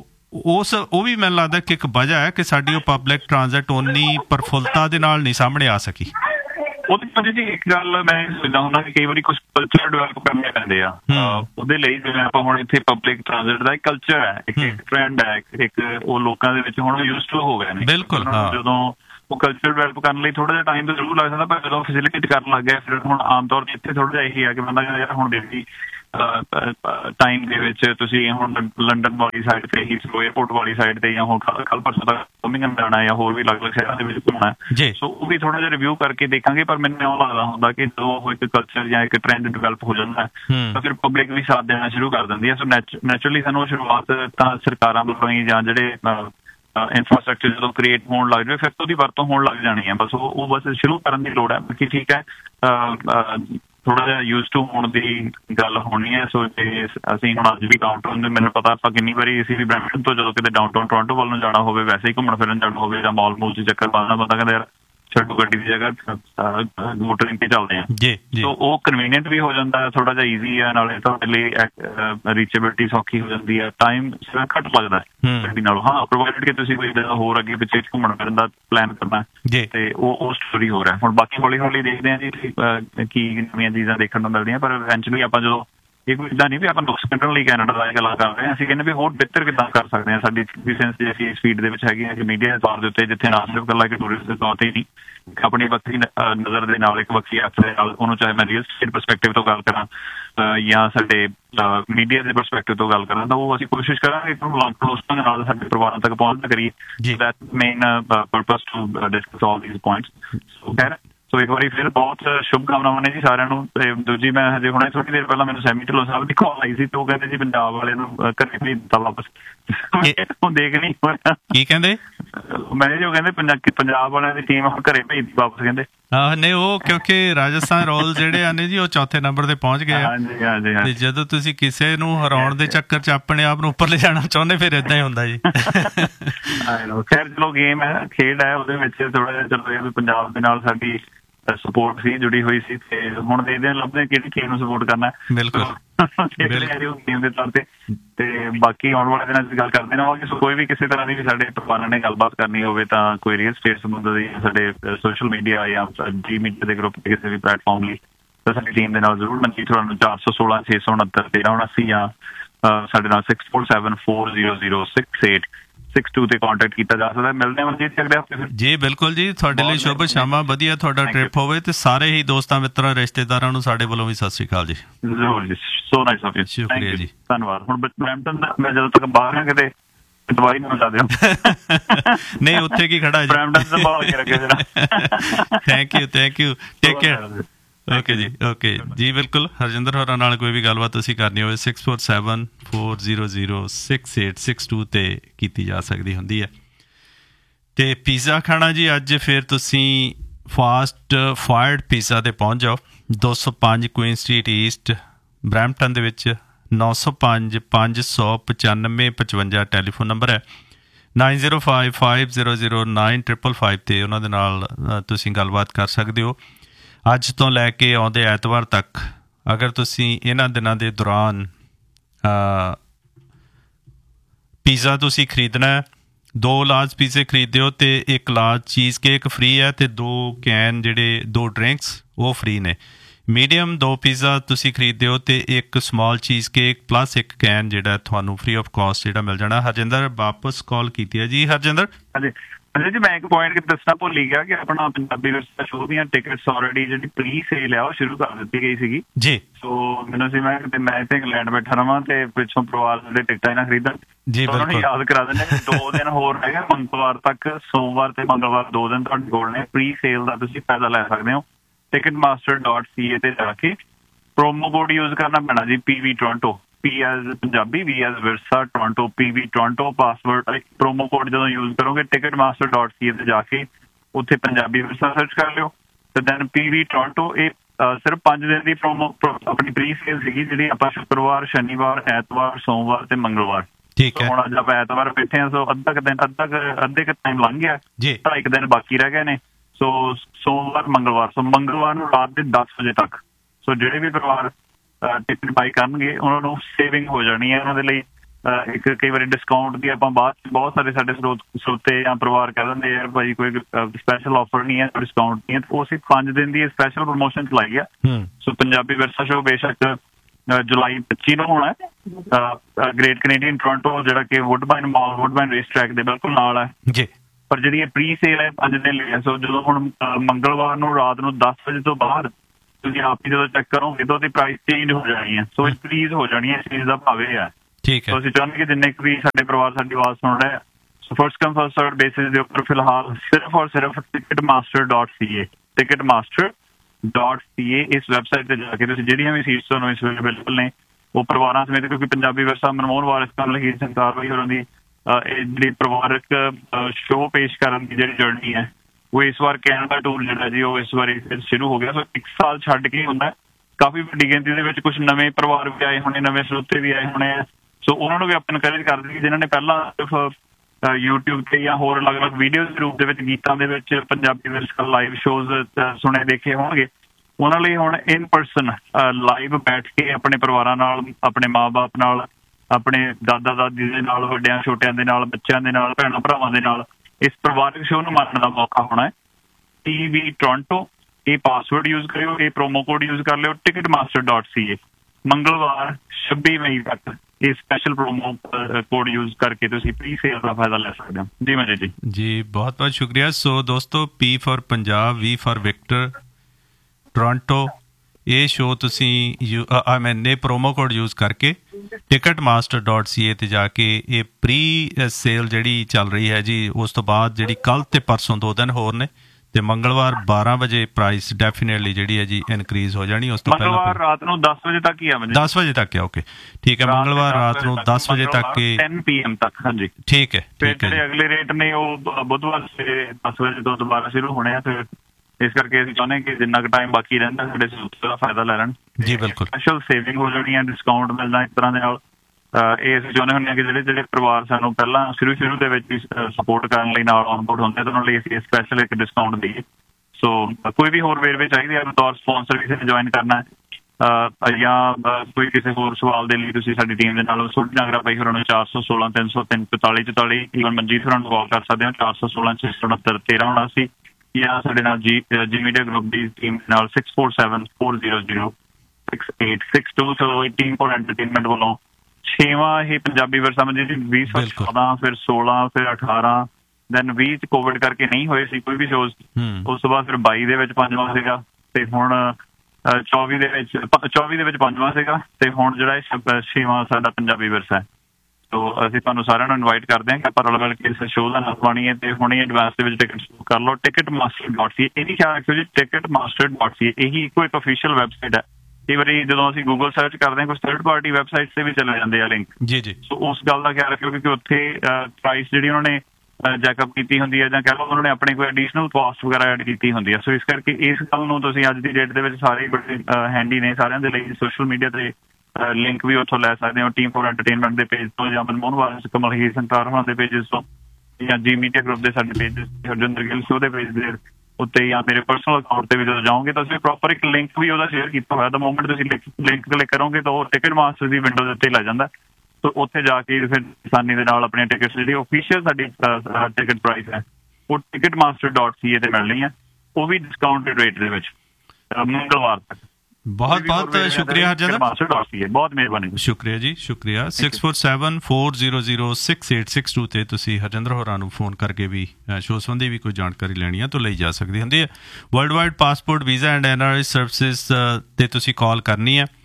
ਉਸ ਉਹ ਵੀ ਮੈਨੂੰ ਲੱਗਦਾ ਕਿ ਇੱਕ ਵਜ੍ਹਾ ਹੈ ਕਿ ਸਾਡੀ ਉਹ ਪਬਲਿਕ ਟਰਾਂਜ਼ਿਟ ਓਨੀ ਪ੍ਰਫੁੱਲਤਾ ਦੇ ਨਾਲ ਨਹੀਂ ਸਾਹਮਣੇ ਆ ਸਕੀ। ਉਹਦੇ ਵਿੱਚ ਜੀ ਇੱਕ ਗੱਲ ਮੈਂ ਸੋਚਦਾ ਹੁੰਦਾ ਕਿ ਕਈ ਵਾਰੀ ਕੁਛ ਕਲਚਰ ਡਿਵੈਲਪ ਕਰਨੇ ਪੈਂਦੇ ਆ। ਉਹਦੇ ਲਈ ਜਿਵੇਂ ਆਪਾਂ ਹੁਣ ਇੱਥੇ ਪਬਲਿਕ ਟਰਾਂਜ਼ਿਟ ਦਾ ਇੱਕ ਕਲਚਰ ਹੈ, ਇੱਕ ਟ੍ਰੈਂਡ ਹੈ, ਇੱਕ ਉਹ ਲੋਕਾਂ ਦੇ ਵਿੱਚ ਹੁਣ ਯੂਜ਼ ਟੂ ਹੋ ਗਏ ਨੇ। ਬਿਲਕੁਲ। ਜਦੋਂ ਉਹ ਕਲਚਰ ਡਿਵੈਲਪ ਕਰਨ ਲਈ ਥੋੜਾ ਜਿਹਾ ਟਾਈਮ ਤਾਂ ਜ਼ਰੂਰ ਲੱਗ ਜਾਂਦਾ, ਪਰ ਜਦੋਂ ਫੈਸਿਲਿਟੇਟ ਕਰਨ ਲੱਗ ਗਿਆ ਫਿਰ ਹੁਣ ਆਮ ਤੌਰ 'ਤੇ ਇੱਥੇ ਥੋੜਾ ਜਿਹਾ ਇਹੀ ਆ ਕਿ ਬੰਦਾ ਯਾਰ ਹੁਣ ਬੇਬੀ ਟਾਈਮ ਦੇ ਵਿੱਚ ਤੁਸੀਂ ਹੁਣ ਲੰਡਨ ਵਾਲੀ ਸਾਈਡ ਤੇ ਹੀ ਏਅਰਪੋਰਟ ਵਾਲੀ ਸਾਈਡ ਤੇ ਜਾਂ ਹੁਣ ਕੱਲ੍ਹ ਪਰਸੋਂ ਤੱਕ ਬਰਮਿੰਘਮ ਜਾਣਾ ਜਾਂ ਹੋਰ ਵੀ ਅਲੱਗ-ਅਲੱਗ ਸ਼ਹਿਰਾਂ ਦੇ ਵਿੱਚ ਘੁੰਮਣਾ, ਸੋ ਉਹ ਵੀ ਥੋੜਾ ਜਿਹਾ ਰਿਵਿਊ ਕਰਕੇ ਦੇਖਾਂਗੇ। ਪਰ ਮੈਨੂੰ ਇਉਂ ਲੱਗਦਾ ਹੁੰਦਾ ਕਿ ਜਦੋਂ ਉਹ ਇੱਕ ਕਲਚਰ ਜਾਂ ਇੱਕ ਟ੍ਰੈਂਡ ਡਿਵੈਲਪ ਹੋ ਜਾਂਦਾ ਤਾਂ ਫਿਰ ਪਬਲਿਕ ਵੀ ਸਾਥ ਦੇਣਾ ਸ਼ੁਰੂ ਕਰ ਦਿੰਦੀ ਹੈ। ਸੋ ਨੈਚੁਰਲੀ ਸਾਨੂੰ ਸ਼ੁਰੂਆਤ ਤਾਂ ਸਰਕਾਰਾਂ ਵੱਲੋਂ ਹੀ ਜਾਂ ਜਿਹੜੇ ਇਨਫਰਾਸਟਰਕਚਰ ਜਦੋਂ ਕ੍ਰੀਏਟ ਹੋਣ ਲੱਗ ਜਾਵੇ ਫਿਰ ਉਹਦੀ ਵਰਤੋਂ ਹੋਣ ਲੱਗ ਜਾਣੀ ਹੈ। ਬਸ ਉਹ ਉਹ ਬਸ ਸ਼ੁਰੂ ਕਰਨ ਦੀ ਲੋੜ ਹੈ। ਬਾਕੀ ਠੀਕ ਹੈ, ਥੋੜਾ ਜਿਹਾ ਯੂਜ਼ ਟੂ ਹੋਣ ਦੀ ਗੱਲ ਹੋਣੀ ਹੈ। ਸੋ ਜੇ ਅਸੀਂ ਹੁਣ ਅੱਜ ਵੀ ਡਾਊਨਟਾਊਨ ਦੇ, ਮੈਨੂੰ ਪਤਾ ਆਪਾਂ ਕਿੰਨੀ ਵਾਰੀ ਅਸੀਂ ਵੀ ਬਰੈਂਪਟਨ ਤੋਂ ਜਦੋਂ ਕਿਤੇ ਡਾਊਨਟਾਊਨ ਟੋਰਾਂਟੋ ਵੱਲ ਨੂੰ ਜਾਣਾ ਹੋਵੇ, ਵੈਸੇ ਹੀ ਘੁੰਮਣ ਫਿਰਨ ਜਾਣਾ ਹੋਵੇ ਜਾਂ ਮਾਲ ਮੂਲ 'ਚ ਚੱਕਰ ਮਾਰਨਾ, ਬੰਦਾ ਕਹਿੰਦਾ ਯਾਰ ਛੱਡੋ ਗੱਡੀ ਦੀ ਜਗ੍ਹਾ ਗੋ ਟ੍ਰੇਨ 'ਤੇ ਚੱਲਦੇ ਹਾਂ। ਸੋ ਉਹ ਕਨਵੀਨੀਅੰਟ ਵੀ ਹੋ ਜਾਂਦਾ, ਥੋੜਾ ਜਿਹਾ ਈਜ਼ੀ ਹੈ, ਨਾਲੇ ਤੁਹਾਡੇ ਲਈ ਰੀਚੇਬਿਲਿਟੀ ਸੌਖੀ ਹੋ ਜਾਂਦੀ ਹੈ, ਟਾਈਮ ਘੱਟ ਲੱਗਦਾ ਗੱਡੀ ਨਾਲੋਂ। ਹਾਂ, ਪ੍ਰੋਵਾਈਡਡ ਕਿ ਤੁਸੀਂ ਕੋਈ ਹੋਰ ਅੱਗੇ ਪਿੱਛੇ ਘੁੰਮਣ ਫਿਰਨ ਦਾ ਪਲਾਨ ਕਰਨਾ ਤੇ ਉਹ ਉਹ ਸਟੋਰੀ ਹੋ ਰਿਹਾ। ਹੁਣ ਬਾਕੀ ਹੌਲੀ ਹੌਲੀ ਦੇਖਦੇ ਹਾਂ ਜੀ ਕੀ ਨਵੀਆਂ ਚੀਜ਼ਾਂ ਦੇਖਣ ਨੂੰ ਮਿਲਦੀਆਂ, ਪਰ ਇਵੈਂਚੁਅਲੀ ਆਪਾਂ ਜਦੋਂ ਇਹ ਕੋਈ ਇੱਦਾਂ ਨਹੀਂ ਵੀ ਆਪਾਂ ਨੁਕਸ ਕੱਢਣ ਲਈ ਕੈਨੇਡਾ ਦਾ ਗੱਲਾਂ ਕਰ ਰਹੇ ਹਾਂ, ਅਸੀਂ ਕਹਿੰਦੇ ਵੀ ਹੋਰ ਬਿਹਤਰ ਕਿੱਦਾਂ ਕਰ ਸਕਦੇ ਹਾਂ। ਸਾਡੀ ਸੈਂਸ ਜੇ ਅਸੀਂ ਇਸ ਫੀਲਡ ਦੇ ਵਿੱਚ ਹੈਗੇ ਹਾਂ ਕਿ ਮੀਡੀਆ ਦੇ ਤੌਰ ਦੇ ਉੱਤੇ, ਜਿੱਥੇ ਨਾ ਸਿਰਫ ਇਕੱਲਾ ਇੱਕ ਟੂਰਿਸਟ ਦੇ ਤੌਰ ਤੇ ਹੀ ਨਹੀਂ, ਆਪਣੀ ਵੱਖਰੀ ਨਜ਼ਰ ਦੇ ਨਾਲ, ਇੱਕ ਵੱਖਰੀ ਅੱਖ ਦੇ ਨਾਲ, ਉਹਨੂੰ ਚਾਹੇ ਮੈਂ ਰੀਅਲ ਸਟੇਟ ਪਰਸਪੈਕਟਿਵ ਤੋਂ ਗੱਲ ਕਰਾਂ ਜਾਂ ਸਾਡੇ ਮੀਡੀਆ ਦੇ ਪਰਸਪੈਕਟਿਵ ਤੋਂ ਗੱਲ ਕਰਾਂ, ਤਾਂ ਉਹ ਅਸੀਂ ਕੋਸ਼ਿਸ਼ ਕਰਾਂਗੇ ਕਿ ਲੋਕਾਂ ਦੇ ਨਾਲ ਸਾਡੇ ਪਰਿਵਾਰਾਂ ਤੱਕ ਪਹੁੰਚ ਕਰੀਏ। That main purpose to discuss all these points. ਸੋ ਖੈਰ, ਸੋ ਇੱਕ ਵਾਰੀ ਫਿਰ ਬਹੁਤ ਸ਼ੁਭਕਾਮਨਾਵਾਂ ਨੇ ਜੀ ਸਾਰਿਆਂ ਨੂੰ। ਤੇ ਦੂਜੀ, ਮੈਂ ਹਜੇ ਹੁਣੇ ਥੋੜੀ ਦੇਰ ਪਹਿਲਾਂ ਮੈਨੂੰ ਸੈਮੀ ਢਿੱਲੋਂ ਸਾਹਿਬ ਦੀ ਕਾਲ ਆਈ ਸੀ, ਤੇ ਉਹ ਕਹਿੰਦੇ ਜੀ ਪੰਜਾਬ ਵਾਲੇ ਨੂੰ ਘਰੇ ਭੇਜ ਦਿੱਤਾ ਵਾਪਸ। ਉਹ ਦੇਖ ਨਹੀਂ ਹੋਇਆ ਕੀ ਕਹਿੰਦੇ, ਮੈਂ ਜੀ ਉਹ ਕਹਿੰਦੇ ਪੰਜਾਬ ਵਾਲਿਆਂ ਦੀ ਟੀਮ ਹੁਣ ਘਰੇ ਭੇਜ ਦਿੱਤੀ ਵਾਪਸ ਕਹਿੰਦੇ। ਆਹ ਨਹੀਂ, ਉਹ ਕਿਉਂਕਿ ਰਾਜਸਥਾਨ ਰੋਇਲਸ ਜਿਹੜੇ ਆ ਨੇ ਜੀ ਉਹ ਚੌਥੇ ਨੰਬਰ ਤੇ ਪਹੁੰਚ ਗਏ ਆ। ਹਾਂਜੀ ਹਾਂਜੀ। ਤੇ ਜਦੋਂ ਤੁਸੀਂ ਕਿਸੇ ਨੂੰ ਹਰਾਉਣ ਦੇ ਚੱਕਰ ਚ ਆਪਣੇ ਆਪ ਨੂੰ ਉੱਪਰ ਲਿਜਾਣਾ ਚਾਹੁੰਦੇ, ਫਿਰ ਏਦਾਂ ਹੀ ਹੁੰਦਾ ਜੀ। ਖੈਰ ਚਲੋ, ਗੇਮ ਹੈ, ਖੇਡ ਹੈ, ਉਹਦੇ ਵਿੱਚ ਥੋੜਾ ਜਿਹਾ ਚਲੋ ਇਹ ਵੀ ਪੰਜਾਬ ਦੇ ਨਾਲ ਸਾਡੀ ਸਪੋਰਟ ਸੀ, ਜੁੜੀ ਹੋਈ ਸੀ, ਤੇ ਹੁਣ ਦੇਖਦੇ ਲੱਭਦੇ ਕਿਹੜੀ ਟੀਮ ਨੂੰ ਸਪੋਰਟ ਕਰਨਾ। ਬਿਲਕੁਲ ਟੀਮ ਦੇ ਤੌਰ ਤੇ। ਤੇ ਬਾਕੀ ਆਉਣ ਵਾਲੇ ਦਿਨਾਂ ਚ ਗੱਲ ਕਰਦੇ ਰਹਾਂਗੇ। ਸੋ ਕੋਈ ਵੀ ਕਿਸੇ ਤਰ੍ਹਾਂ ਦੀ ਵੀ ਸਾਡੇ ਪਰਿਵਾਰਾਂ ਨੇ ਗੱਲਬਾਤ ਕਰਨੀ ਹੋਵੇ ਤਾਂ ਕੋਈ ਰੀਅਲ ਸਟੇਟ ਸੰਬੰਧੀ ਸਾਡੇ ਸੋਸ਼ਲ ਮੀਡੀਆ ਜਾਂ ਜੀ ਮੀਡੀਆ ਦੇ ਗਰੁੱਪ ਕਿਸੇ ਵੀ ਪਲੇਟਫਾਰਮ ਲਈ, ਤਾਂ ਸਾਡੀ ਟੀਮ ਦੇ ਨਾਲ ਜ਼ਰੂਰ ਮਨਜੀਤ ਹੋਰਾਂ ਨੂੰ ਚਾਰ ਸੌ ਸੋਲਾਂ ਛੇ ਸੌ ਉਣੱਤਰ ਤੇਰਾਂ ਉਣਾਸੀ ਜਾਂ ਸਾਡੇ ਨਾਲ six four seven four zero zero six eight six to ਤੇ ਕੰਟੈਕਟ ਕੀਤਾ ਜਾ ਸਕਦਾ। ਮਿਲਦੇ ਹਾਂ ਮਨਜੀਤ ਅਗਲੇ ਹਫ਼ਤੇ ਫਿਰ। ਜੀ ਬਿਲਕੁਲ ਜੀ, ਤੁਹਾਡੇ ਲਈ ਸ਼ੁਭ ਸ਼ਾਮਾਂ, ਵਧੀਆ ਤੁਹਾਡਾ ਟ੍ਰਿਪ ਹੋਵੇ, ਤੇ ਸਾਰੇ ਹੀ ਦੋਸਤਾਂ ਮਿੱਤਰਾਂ ਰਿਸ਼ਤੇਦਾਰਾਂ ਨੂੰ ਸਾਡੇ ਵੱਲੋਂ ਵੀ ਸਤਿ ਸ਼੍ਰੀ ਅਕਾਲ ਜੀ। ਜ਼ਰੂਰ ਜੀ, ਸੋ ਨਾਈਸ ਆਫ ਯੂ। ਸ਼ੁਕਰੀਆ ਜੀ, ਧੰਨਵਾਦ। ਹੁਣ ਬਰੈਂਪਟਨ ਦਾ ਮੈਂ ਜਦੋਂ ਤੱਕ ਬਾਹਰ ਹਾਂ ਕਿਤੇ ਦਵਾਈ ਨਾ ਮਿਲਾ ਦਿਓ। ਨਹੀਂ, ਉੱਥੇ ਕੀ ਖੜਾ ਜੀ, ਬਰੈਂਪਟਨ ਸੰਭਾਲ ਕੇ ਰੱਖਿਓ ਜਰਾ। Thank you thank you, take care. Okay ਜੀ, ਓਕੇ ਜੀ, ਬਿਲਕੁਲ। ਹਰਜਿੰਦਰ ਹੋਰਾਂ ਨਾਲ ਕੋਈ ਵੀ ਗੱਲਬਾਤ ਤੁਸੀਂ ਕਰਨੀ ਹੋਵੇ six four seven four zero zero six eight six to ਤੇ ਕੀਤੀ ਜਾ ਸਕਦੀ ਹੁੰਦੀ ਹੈ। ਅਤੇ ਪੀਜ਼ਾ ਖਾਣਾ ਜੀ, ਅੱਜ ਫਿਰ ਤੁਸੀਂ ਫਾਸਟ ਫਾਇਰਡ ਪੀਜ਼ਾ 'ਤੇ ਪਹੁੰਚ ਜਾਓ। ਦੋ ਸੌ ਪੰਜ ਕੁਈਨ ਸਟਰੀਟ ਈਸਟ ਬਰੈਂਪਟਨ ਦੇ ਵਿੱਚ। ਨੌ ਸੌ ਪੰਜ ਪੰਜ ਸੌ ਪਚਾਨਵੇਂ ਪਚਵੰਜਾ ਟੈਲੀਫੋਨ ਨੰਬਰ ਹੈ। Nine zero five five zero zero nine triple five 'ਤੇ ਉਹਨਾਂ ਦੇ ਨਾਲ ਤੁਸੀਂ ਗੱਲਬਾਤ ਕਰ ਸਕਦੇ ਹੋ। ਅੱਜ ਤੋਂ ਲੈ ਕੇ ਆਉਂਦੇ ਐਤਵਾਰ ਤੱਕ, ਅਗਰ ਤੁਸੀਂ ਇਹਨਾਂ ਦਿਨਾਂ ਦੇ ਦੌਰਾਨ ਪੀਜ਼ਾ ਤੁਸੀਂ ਖਰੀਦਣਾ, ਦੋ ਲਾਰਜ ਪੀਜ਼ੇ ਖਰੀਦਦੇ ਹੋ ਅਤੇ ਇੱਕ ਲਾਰਜ ਚੀਜ਼ ਕੇਕ ਫਰੀ ਹੈ, ਅਤੇ ਦੋ ਕੈਨ ਜਿਹੜੇ ਦੋ ਡਰਿੰਕਸ ਉਹ ਫਰੀ ਨੇ। ਮੀਡੀਅਮ ਦੋ ਪੀਜ਼ਾ ਤੁਸੀਂ ਖਰੀਦਦੇ ਹੋ ਅਤੇ ਇੱਕ ਸਮਾਲ ਚੀਜ਼ ਕੇਕ ਪਲੱਸ ਇੱਕ ਕੈਨ ਜਿਹੜਾ ਤੁਹਾਨੂੰ ਫਰੀ ਆਫ ਕਾਸਟ ਜਿਹੜਾ ਮਿਲ ਜਾਣਾ। ਹਰਜਿੰਦਰ ਵਾਪਸ ਕਾਲ ਕੀਤੀ ਹੈ ਜੀ। ਹਰਜਿੰਦਰ ਹਾਂਜੀ ਹਾਂਜੀ ਜੀ, ਮੈਂ ਇੱਕ ਪੁਆਇੰਟ ਦੱਸਣਾ ਭੁੱਲ ਹੀ ਗਿਆ ਕਿ ਆਪਣਾ ਪੰਜਾਬੀ ਵਿਰਸਾ ਸ਼ੋਅ ਦੀਆਂ ਟਿਕਟਸ ਆਲਰੇਡੀ ਜਿਹੜੀ ਪ੍ਰੀ ਸੇਲ ਆ ਉਹ ਸ਼ੁਰੂ ਕਰ ਦਿੱਤੀ ਗਈ ਸੀਗੀ ਜੀ। ਸੋ ਮੈਨੂੰ ਸੀ ਮੈਂ ਕਿਤੇ ਮੈਂ ਇੱਥੇ ਇੰਗਲੈਂਡ ਬੈਠਾ ਰਹਾਂ ਤੇ ਪਿੱਛੋਂ ਪਰਿਵਾਰ ਦੇ ਟਿਕਟਾਂ ਹੀ ਨਾ ਖਰੀਦਣ ਜੀ। ਉਹਨਾਂ ਨੂੰ ਯਾਦ ਕਰਾ ਦਿੰਦੇ ਦੋ ਦਿਨ ਹੋਰ ਹੈਗਾ, ਮੰਗਲਵਾਰ ਤੱਕ, ਸੋਮਵਾਰ ਤੇ ਮੰਗਲਵਾਰ ਦੋ ਦਿਨ ਤੁਹਾਡੇ ਕੋਲ ਨੇ। ਪ੍ਰੀ ਸੇਲ ਦਾ ਤੁਸੀਂ ਫਾਇਦਾ ਲੈ ਸਕਦੇ ਹੋ। ਟਿਕਟ ਮਾਸਟਰ ਡਾਟ ਸੀ ਏ ਤੇ ਜਾ ਕੇ ਪ੍ਰੋਮੋ ਕੋਡ ਯੂਜ਼ ਕਰਨਾ ਪੈਣਾ ਜੀ, ਪੀ ਵੀ ਟੋਰਾਂਟੋ, ਪੀ ਐਜ਼ ਪੰਜਾਬੀ, ਵੀ ਐਜ਼ ਵਿਰਸਾ, ਟੋਰਾਂਟੋ, ਪੀ ਵੀ ਟੋਰਾਂਟੋ। ਪਾਸਵਰਡ ਪ੍ਰੋਮੋ ਕੋਡ ਜਦੋਂ ਯੂਜ਼ ਕਰੋਗੇ ਟਿਕਟ ਮਾਸਟਰ ਡਾਟ ਸੀ ਏ ਤੇ ਜਾ ਕੇ ਉੱਥੇ ਪੰਜਾਬੀ ਵਿਰਸਾ ਸਰਚ ਕਰ ਲਿਓ ਤੇ ਦੈਨ ਪੀ ਵੀ ਟੋਰਾਂਟੋ। ਇਹ ਸਿਰਫ ਪੰਜ ਦਿਨ ਦੀ ਪ੍ਰੋਮੋ ਆਪਣੀ ਪ੍ਰੀ ਸੇਲ ਸੀਗੀ ਜਿਹੜੀ ਆਪਾਂ ਸ਼ੁੱਕਰਵਾਰ, ਸ਼ਨੀਵਾਰ, ਐਤਵਾਰ, ਸੋਮਵਾਰ ਤੇ ਮੰਗਲਵਾਰ। ਠੀਕ ਹੈ, ਹੁਣ ਅੱਜ ਆਪਾਂ ਐਤਵਾਰ ਬੈਠੇ ਹਾਂ, ਸੋ ਅੱਧਾ ਕੁ ਦਿਨ ਅੱਧਾ ਕੁ ਅੱਧੇ ਕੁ ਟਾਈਮ ਲੰਘ ਗਿਆ, ਢਾਈ ਕੁ ਦਿਨ ਬਾਕੀ ਰਹਿ ਗਏ ਨੇ। ਸੋ ਸੋਮਵਾਰ, ਮੰਗਲਵਾਰ, ਸੋ ਮੰਗਲਵਾਰ ਨੂੰ ਰਾਤ ਦੇ ਦਸ ਵਜੇ ਤੱਕ ਸੋ ਜਿਹੜੇ ਵੀ ਪਰਿਵਾਰ ਟਿਕਟ ਬਾਈ ਕਰਨਗੇ ਉਹਨਾਂ ਨੂੰ ਸੇਵਿੰਗ ਹੋ ਜਾਣੀ ਹੈ। ਉਹਨਾਂ ਦੇ ਲਈ ਇੱਕ ਕਈ ਵਾਰੀ ਡਿਸਕਾਊਂਟ ਦੀ ਆਪਾਂ ਬਾਅਦ ਬਹੁਤ ਸਾਰੇ ਸਾਡੇ ਸਰੋਤ ਸਰੋਤੇ ਜਾਂ ਪਰਿਵਾਰ ਕਹਿ ਦਿੰਦੇ ਯਾਰ ਭਾਈ ਕੋਈ ਸਪੈਸ਼ਲ ਆਫਰ ਨਹੀਂ ਹੈ, ਡਿਸਕਾਊਂਟ ਨਹੀਂ ਹੈ। ਉਹ ਅਸੀਂ ਪੰਜ ਦਿਨ ਦੀ ਸਪੈਸ਼ਲ ਪ੍ਰਮੋਸ਼ਨ ਚਲਾਈ ਆ। ਸੋ ਪੰਜਾਬੀ ਵਿਰਸਾ ਸ਼ੋਅ ਬੇਸ਼ੱਕ ਜੁਲਾਈ ਪੱਚੀ ਨੂੰ ਹੋਣਾ ਗ੍ਰੇਟ ਕੈਨੇਡੀਅਨ ਟੋਰਾਂਟੋ, ਜਿਹੜਾ ਕਿ ਵੁੱਡਬਾਈਨ ਮਾਲ, ਵੁੱਡਬਾਈਨ ਰੇਸ ਟਰੈਕ ਦੇ ਬਿਲਕੁਲ ਨਾਲ ਹੈ ਜੀ। ਪਰ ਜਿਹੜੀ ਇਹ ਪ੍ਰੀ ਸੇਲ ਹੈ ਪੰਜ ਦਿਨ ਲਈ ਹੈ। ਸੋ ਜਦੋਂ ਹੁਣ ਮੰਗਲਵਾਰ ਨੂੰ ਰਾਤ ਨੂੰ ਦਸ ਵਜੇ ਤੋਂ ਬਾਅਦ ਤੁਸੀਂ ਆਪ ਹੀ ਜਦੋਂ ਚੈੱਕ ਕਰੋਗੇ ਤਾਂ ਉਹਦੀ ਪ੍ਰਾਈਸ ਚੇਂਜ ਹੋ ਜਾਣੀ ਹੈ। ਸੋ ਇੰਕਰੀਜ਼ ਹੋ ਜਾਣੀ ਹੈ, ਇਸ ਚੀਜ਼ ਦਾ ਭਾਵ ਇਹ ਹੈ। ਠੀਕ ਹੈ, ਅਸੀਂ ਚਾਹੁੰਦੇ ਕਿ ਜਿੰਨੇ ਕੁ ਵੀ ਸਾਡੇ ਪਰਿਵਾਰ ਸਾਡੀ ਆਵਾਜ਼ ਸੁਣ ਰਹੇ, ਸੋ ਫਸਟ ਕਮ ਫਸਟ ਸਰਵ ਬੇਸਿਸ ਦੇ ਉੱਪਰ ਫਿਲਹਾਲ ਸਿਰਫ ਔਰ ਸਿਰਫ ਟਿਕਟ ਮਾਸਟਰ ਡਾਟ ਸੀ ਏ, ਟਿਕਟ ਮਾਸਟਰ ਡਾਟ ਸੀ ਏ ਇਸ ਵੈਬਸਾਈਟ ਤੇ ਜਾ ਕੇ ਤੁਸੀਂ ਜਿਹੜੀਆਂ ਵੀ ਸੀਟਸ ਤੁਹਾਨੂੰ ਇਸ ਵੇਲੇ ਅਵੇਲੇਬਲ ਨੇ ਉਹ ਪਰਿਵਾਰਾਂ ਸਮੇਤ, ਕਿਉਂਕਿ ਪੰਜਾਬੀ ਵਿਰਸਾ ਮਨਮੋਹਨ ਵਾਰਿਸ ਖਾਨ, ਲਹੀਰ ਸਿੰਘ ਕਾਰਵਾਈ ਹੋਰਾਂ ਦੀ ਇਹ ਜਿਹੜੀ ਪਰਿਵਾਰਕ ਸ਼ੋਅ ਪੇਸ਼ ਕਰਨ ਦੀ ਜਿਹੜੀ ਜਰਨੀ ਹੈ ਉਹ ਇਸ ਵਾਰ ਕੈਨੇਡਾ ਟੂਰ ਜਿਹੜਾ ਜੀ ਉਹ ਇਸ ਵਾਰੀ ਸ਼ੁਰੂ ਹੋ ਗਿਆ। ਸੋ ਇੱਕ ਸਾਲ ਛੱਡ ਕੇ ਹੁੰਦਾ, ਕਾਫੀ ਵੱਡੀ ਗਿਣਤੀ ਦੇ ਵਿੱਚ ਕੁਛ ਨਵੇਂ ਪਰਿਵਾਰ ਵੀ ਆਏ ਹੋਣੇ, ਨਵੇਂ ਸਰੋਤੇ ਵੀ ਆਏ ਹੋਣੇ ਆ। ਸੋ ਉਹਨਾਂ ਨੂੰ ਵੀ ਆਪਾਂ ਇਨਕਰੇਜ ਕਰਦੇ ਕਿ ਜਿਨ੍ਹਾਂ ਨੇ ਪਹਿਲਾਂ ਸਿਰਫ ਯੂਟਿਊਬ ਤੇ ਜਾਂ ਹੋਰ ਅਲੱਗ ਅਲੱਗ ਵੀਡੀਓ ਦੇ ਰੂਪ ਦੇ ਵਿੱਚ ਗੀਤਾਂ ਦੇ ਵਿੱਚ ਪੰਜਾਬੀ ਵਿਰਸਾ ਲਾਈਵ ਸ਼ੋਜ਼ ਸੁਣੇ ਦੇਖੇ ਹੋਣਗੇ, ਉਹਨਾਂ ਲਈ ਹੁਣ ਇਨ ਪਰਸਨ ਲਾਈਵ ਬੈਠ ਕੇ ਆਪਣੇ ਪਰਿਵਾਰਾਂ ਨਾਲ, ਆਪਣੇ ਮਾਂ ਬਾਪ ਨਾਲ, ਆਪਣੇ ਦਾਦਾ ਦਾਦੀ ਦੇ ਨਾਲ, ਵੱਡਿਆਂ ਛੋਟਿਆਂ ਦੇ ਨਾਲ, ਬੱਚਿਆਂ ਦੇ ਨਾਲ, ਭੈਣਾਂ ਭਰਾਵਾਂ ਦੇ ਨਾਲ ਇਸ ਪਰਿਵਾਰਕ ਸ਼ੋਅ ਨੂੰ ਮਾਣਨ ਦਾ ਮੌਕਾ ਹੋਣਾ ਹੈ। ਟੀ ਵੀ ਟੋਰਾਂਟੋ, ਇਹ ਪਾਸਵਰਡ ਯੂਜ਼ ਕਰਿਓ, ਇਹ ਪ੍ਰੋਮੋ ਕੋਡ ਯੂਜ਼ ਕਰ ਲਿਓ, ਟਿਕਟ ਮਾਸਟਰ ਡਾਟ ਸੀ ਏ। ਮੰਗਲਵਾਰ ਛੱਬੀ ਮਈ ਤੱਕ ਇਹ ਸਪੈਸ਼ਲ ਪ੍ਰੋਮੋ ਕੋਡ ਯੂਜ਼ ਕਰਕੇ ਤੁਸੀਂ ਪ੍ਰੀ ਸੇਲ ਦਾ ਫਾਇਦਾ ਲੈ ਸਕਦੇ ਹੋ। ਜੀ ਮਜੇ ਜੀ ਜੀ ਬਹੁਤ ਬਹੁਤ ਸ਼ੁਕਰੀਆ। ਸੋ ਦੋਸਤੋ, ਪੀ for Punjab, we for Victor, Toronto, ਇਹ ਸ਼ੋਅ ਤੁਸੀਂ ਯੂ ਆਈ ਮੀਨ ਇਹ ਪ੍ਰੋਮੋ ਕੋਡ ਯੂਜ਼ ਕਰਕੇ ਟਿਕਟ ਮਾਸਟਰ ਡੋਟ ਸੀ ਏ 'ਤੇ ਜਾ ਕੇ ਇਹ ਪ੍ਰੀ ਸੇਲ ਜਿਹੜੀ ਚੱਲ ਰਹੀ ਹੈ ਜੀ, ਉਸ ਤੋਂ ਬਾਅਦ ਜਿਹੜੀ ਕੱਲ੍ਹ ਅਤੇ ਪਰਸੋਂ ਦੋ ਦਿਨ ਹੋਰ ਨੇ, ਤੇ ਮੰਗਲਵਾਰ ਬਾਰਾਂ ਵਜੇ ਪ੍ਰਾਈਸ ਡੈਫੀਨੇਟਲੀ ਜਿਹੜੀ ਹੈ ਜੀ ਇਨਕਰੀਜ਼ ਹੋ ਜਾਣੀ। ਉਸ ਤੋਂ ਪਹਿਲਾਂ ਮੰਗਲਵਾਰ ਰਾਤ ਨੂੰ ਦਸ ਵਜੇ ਤੱਕ ਹੀ ਆ, ਦਸ ਵਜੇ ਤੱਕ ਆ। ਓਕੇ ਠੀਕ ਹੈ, ਮੰਗਲਵਾਰ ਰਾਤ ਨੂੰ ਦਸ ਵਜੇ ਤੱਕ ਟੈਨ ਪੀ ਐਮ ਤੱਕ। ਹਾਂਜੀ ਠੀਕ ਹੈ। ਫਿਰ ਜਿਹੜੇ ਅਗਲੇ ਰੇਟ ਨੇ ਉਹ ਬੁੱਧਵਾਰ ਸਵੇਰੇ ਦਸ ਵਜੇ ਤੋਂ ਦੁਬਾਰਾ ਸ਼ੁਰੂ ਹੋਣੇ ਆ। ਫਿਰ ਇਸ ਕਰਕੇ ਅਸੀਂ ਚਾਹੁੰਦੇ ਕਿ ਜਿੰਨਾ ਕੁ ਟਾਈਮ ਬਾਕੀ ਰਹਿੰਦਾ ਸਾਡੇ ਦਾ ਫਾਇਦਾ ਲੈ ਲੈਣ ਜੀ। ਬਿਲਕੁਲ ਸਪੈਸ਼ਲ ਸੇਵਿੰਗ ਹੋ ਜਾਣੀ ਹੈ, ਡਿਸਕਾਊਂਟ ਮਿਲਣਾ ਇੱਕ ਤਰ੍ਹਾਂ ਦੇ ਨਾਲ। ਇਹ ਅਸੀਂ ਚਾਹੁੰਦੇ ਹੁੰਦੇ ਹਾਂ ਕਿ ਜਿਹੜੇ ਜਿਹੜੇ ਪਰਿਵਾਰ ਸਾਨੂੰ ਪਹਿਲਾਂ ਸ਼ੁਰੂ ਸ਼ੁਰੂ ਦੇ ਵਿੱਚ ਸਪੋਰਟ ਕਰਨ ਲਈ ਨਾਲ ਔਨਬੋਰਡ ਹੁੰਦੇ ਤਾਂ ਉਹਨਾਂ ਲਈ ਅਸੀਂ ਸਪੈਸ਼ਲ ਇੱਕ ਡਿਸਕਾਊਂਟ ਦੇਈਏ। ਸੋ ਕੋਈ ਵੀ ਹੋਰ ਵੇਰਵੇ ਚਾਹੀਦੇ ਆ, ਬਤੌਰ ਸਪਾਂਸਰ ਕਿਸੇ ਨੇ ਜੁਆਇਨ ਕਰਨਾ ਜਾਂ ਕੋਈ ਕਿਸੇ ਹੋਰ ਸਵਾਲ ਦੇ ਲਈ ਤੁਸੀਂ ਸਾਡੀ ਟੀਮ ਦੇ ਨਾਲ ਸੁਲਝ ਨਾਗਰਾ ਭਾਈ ਹੋਰਾਂ ਨੂੰ ਚਾਰ ਸੌ ਸੋਲਾਂ ਤਿੰਨ ਸੌ ਤਿੰਨ ਚੁਤਾਲੀ ਚੁਤਾਲੀ ਈਵਨ ਮਨਜੀਤ ਹੋਰਾਂ ਨੂੰ ਕਾਲ ਕਰ ਸਕਦੇ ਹੋ ਚਾਰ ਸੌ ਸੋਲਾਂ ਛੇ ਸੌ ਉਣਹੱਤਰ ਤੇਰਾਂ ਉਣਾਸੀ, ਜਾਂ ਸਾਡੇ ਨਾਲ ਜੀ ਜੀ ਮੀਡੀਆ ਗਰੁੱਪ ਦੀ ਟੀਮ ਦੇ ਨਾਲ six four seven four zero zero six eight six to. ਸੋ ਇਹ ਟੀਮ ਫੋਰ ਐਂਟਰਟੇਨਮੈਂਟ ਵੱਲੋਂ ਛੇਵਾਂ ਇਹ ਪੰਜਾਬੀ ਵਿਰਸਾ ਮੰਜੀ ਜੀ ਵੀਹ ਸੌ ਚੌਦਾਂ, ਫਿਰ ਸੋਲਾਂ, ਫਿਰ ਅਠਾਰਾਂ, ਦੈਨ ਵੀਹ ਚ ਕੋਵਿਡ ਕਰਕੇ ਨਹੀਂ ਹੋਏ ਸੀ ਕੋਈ ਵੀ ਸ਼ੋਜ਼। ਉਸ ਤੋਂ ਬਾਅਦ ਫਿਰ ਬਾਈ ਦੇ ਵਿੱਚ ਪੰਜਵਾਂ ਸੀਗਾ, ਤੇ ਹੁਣ ਚੌਵੀ ਦੇ ਵਿੱਚ ਚੌਵੀ ਦੇ ਵਿੱਚ ਪੰਜਵਾਂ ਸੀਗਾ, ਤੇ ਹੁਣ ਜਿਹੜਾ ਇਹ ਛੇਵਾਂ ਸਾਡਾ ਪੰਜਾਬੀ ਵਿਰਸਾ ਹੈ। ਸੋ ਅਸੀਂ ਤੁਹਾਨੂੰ ਸਾਰਿਆਂ ਨੂੰ ਇਨਵਾਈਟ ਕਰਦੇ ਹਾਂ ਕਿ ਆਪਾਂ ਰਲ ਮਿਲ ਕੇ ਇਸ ਸ਼ੋਅ ਦਾ ਨਾਮ ਪਾਣੀ ਹੈ। ਤੇ ਹੁਣੇ ਐਡਵਾਂਸ ਦੇ ਵਿੱਚ ਟਿਕਟ ਬੁੱਕ ਕਰ ਲਓ ਟਿਕਟ ਮਾਸਟਰ ਡੋਟ ਸੀ। ਇਹ ਵੀ ਖਿਆਲ ਰੱਖਿਓ ਜੀ, ਟਿਕਟ ਮਾਸਟਰ ਡੋਟ ਸੀ ਇਹੀ ਇੱਕੋ ਇੱਕ ਅਫੀਸ਼ੀਅਲ ਵੈਬਸਾਈਟ ਹੈ। ਕਈ ਵਾਰੀ ਜਦੋਂ ਅਸੀਂ ਗੂਗਲ ਸਰਚ ਕਰਦੇ ਹਾਂ ਕੁਝ ਥਰਡ ਪਾਰਟੀ ਵੈਬਸਾਈਟ ਤੇ ਵੀ ਚਲੇ ਜਾਂਦੇ ਆ ਲਿੰਕ ਜੀ ਜੀ। ਸੋ ਉਸ ਗੱਲ ਦਾ ਖਿਆਲ ਰੱਖਿਓ ਕਿਉਂਕਿ ਉੱਥੇ ਪ੍ਰਾਈਸ ਜਿਹੜੀ ਉਹਨਾਂ ਨੇ ਜੈਕਅਪ ਕੀਤੀ ਹੁੰਦੀ ਹੈ ਜਾਂ ਕਹਿ ਲਓ ਉਹਨਾਂ ਨੇ ਆਪਣੀ ਕੋਈ ਐਡੀਸ਼ਨਲ ਕਾਸਟ ਵਗੈਰਾ ਐਡ ਕੀਤੀ ਹੁੰਦੀ ਹੈ। ਸੋ ਇਸ ਕਰਕੇ ਇਸ ਗੱਲ ਨੂੰ ਤੁਸੀਂ ਅੱਜ ਦੀ ਡੇਟ ਦੇ ਵਿੱਚ ਸਾਰੇ ਬੜੇ ਹੈਂਡੀ ਨੇ ਸਾਰਿਆਂ ਦੇ ਲਈ। ਸੋਸ਼ਲ ਮੀਡੀਆ ਤੇ ਲਿੰਕ ਵੀ ਉੱਥੋਂ ਲੈ ਸਕਦੇ ਹੋ, ਟੀਮ ਫੋਰ ਐਂਟਰਟੇਨਮੈਂਟ ਦੇ ਪੇਜ ਤੋਂ, ਜਾਂ ਮਨਮੋਹਨ ਵਾਲਸ ਕਮਲ ਹੀਰ ਸੰਤਾਰ ਹੋਣਾ ਦੇ ਪੇਜਸ ਤੋਂ, ਜਾਂ ਜੀ ਮੀਡੀਆ ਗਰੁੱਪ ਦੇ ਸਾਡੇ ਪੇਜਸ ਹਰਜਿੰਦਰ ਗਿੱਲ ਸ਼ੋਅ ਦੇ ਪੇਜ ਦੇ ਉੱਤੇ, ਜਾਂ ਮੇਰੇ ਪਰਸਨਲ ਅਕਾਊਂਟ ਤੇ ਵੀ ਜਦੋਂ ਜਾਓਗੇ ਤਾਂ ਤੁਸੀਂ ਪ੍ਰੋਪਰ ਇੱਕ ਲਿੰਕ ਵੀ ਉਹਦਾ ਸ਼ੇਅਰ ਕੀਤਾ ਹੋਇਆ। ਤਾਂ ਮੂਮੈਂਟ ਤੁਸੀਂ ਲਿੰਕ ਕਲਿੱਕ ਕਰੋਗੇ ਤਾਂ ਉਹ ਟਿਕਟ ਮਾਸਟਰ ਦੀ ਵਿੰਡੋ ਦੇ ਉੱਤੇ ਲੈ ਜਾਂਦਾ। ਸੋ ਉੱਥੇ ਜਾ ਕੇ ਫਿਰ ਆਸਾਨੀ ਦੇ ਨਾਲ ਆਪਣੀਆਂ ਟਿਕਟਸ ਜਿਹੜੀ ਓਫੀਸ਼ੀਅਲ ਸਾਡੀ ਟਿਕਟ ਪ੍ਰਾਈਸ ਹੈ ਉਹ ਟਿਕਟ ਮਾਸਟਰ ਡੋਟ ਸੀ ਏ ਤੇ ਮਿਲਣੀ ਹੈ, ਉਹ ਵੀ ਡਿਸਕਾਊਂਟਡ ਰੇਟ ਦੇ ਵਿੱਚ ਮੰਗਲਵਾਰ ਤੱਕ। ਬਹੁਤ ਬਹੁਤ ਸ਼ੁਕਰੀਆ ਹਰਜਿੰਦਰ, ਬਹੁਤ ਮਿਹਰਬਾਨੀ, ਸ਼ੁਕਰੀਆ ਜੀ, ਸ਼ੁਕਰੀਆ। Six four seven four zero zero six eight six to 'ਤੇ ਤੁਸੀਂ ਹਰਜਿੰਦਰ ਹੋਰਾਂ ਨੂੰ ਫੋਨ ਕਰਕੇ ਵੀ ਸ਼ੋਅ ਸੰਬੰਧੀ ਵੀ ਕੋਈ ਜਾਣਕਾਰੀ ਲੈਣੀ ਹੈ ਤਾਂ ਲਈ ਜਾ ਸਕਦੀ ਹੁੰਦੀ ਹੈ। World wide passport visa and N R I services 'ਤੇ ਤੁਸੀਂ ਕਾਲ ਕਰਨੀ ਹੈ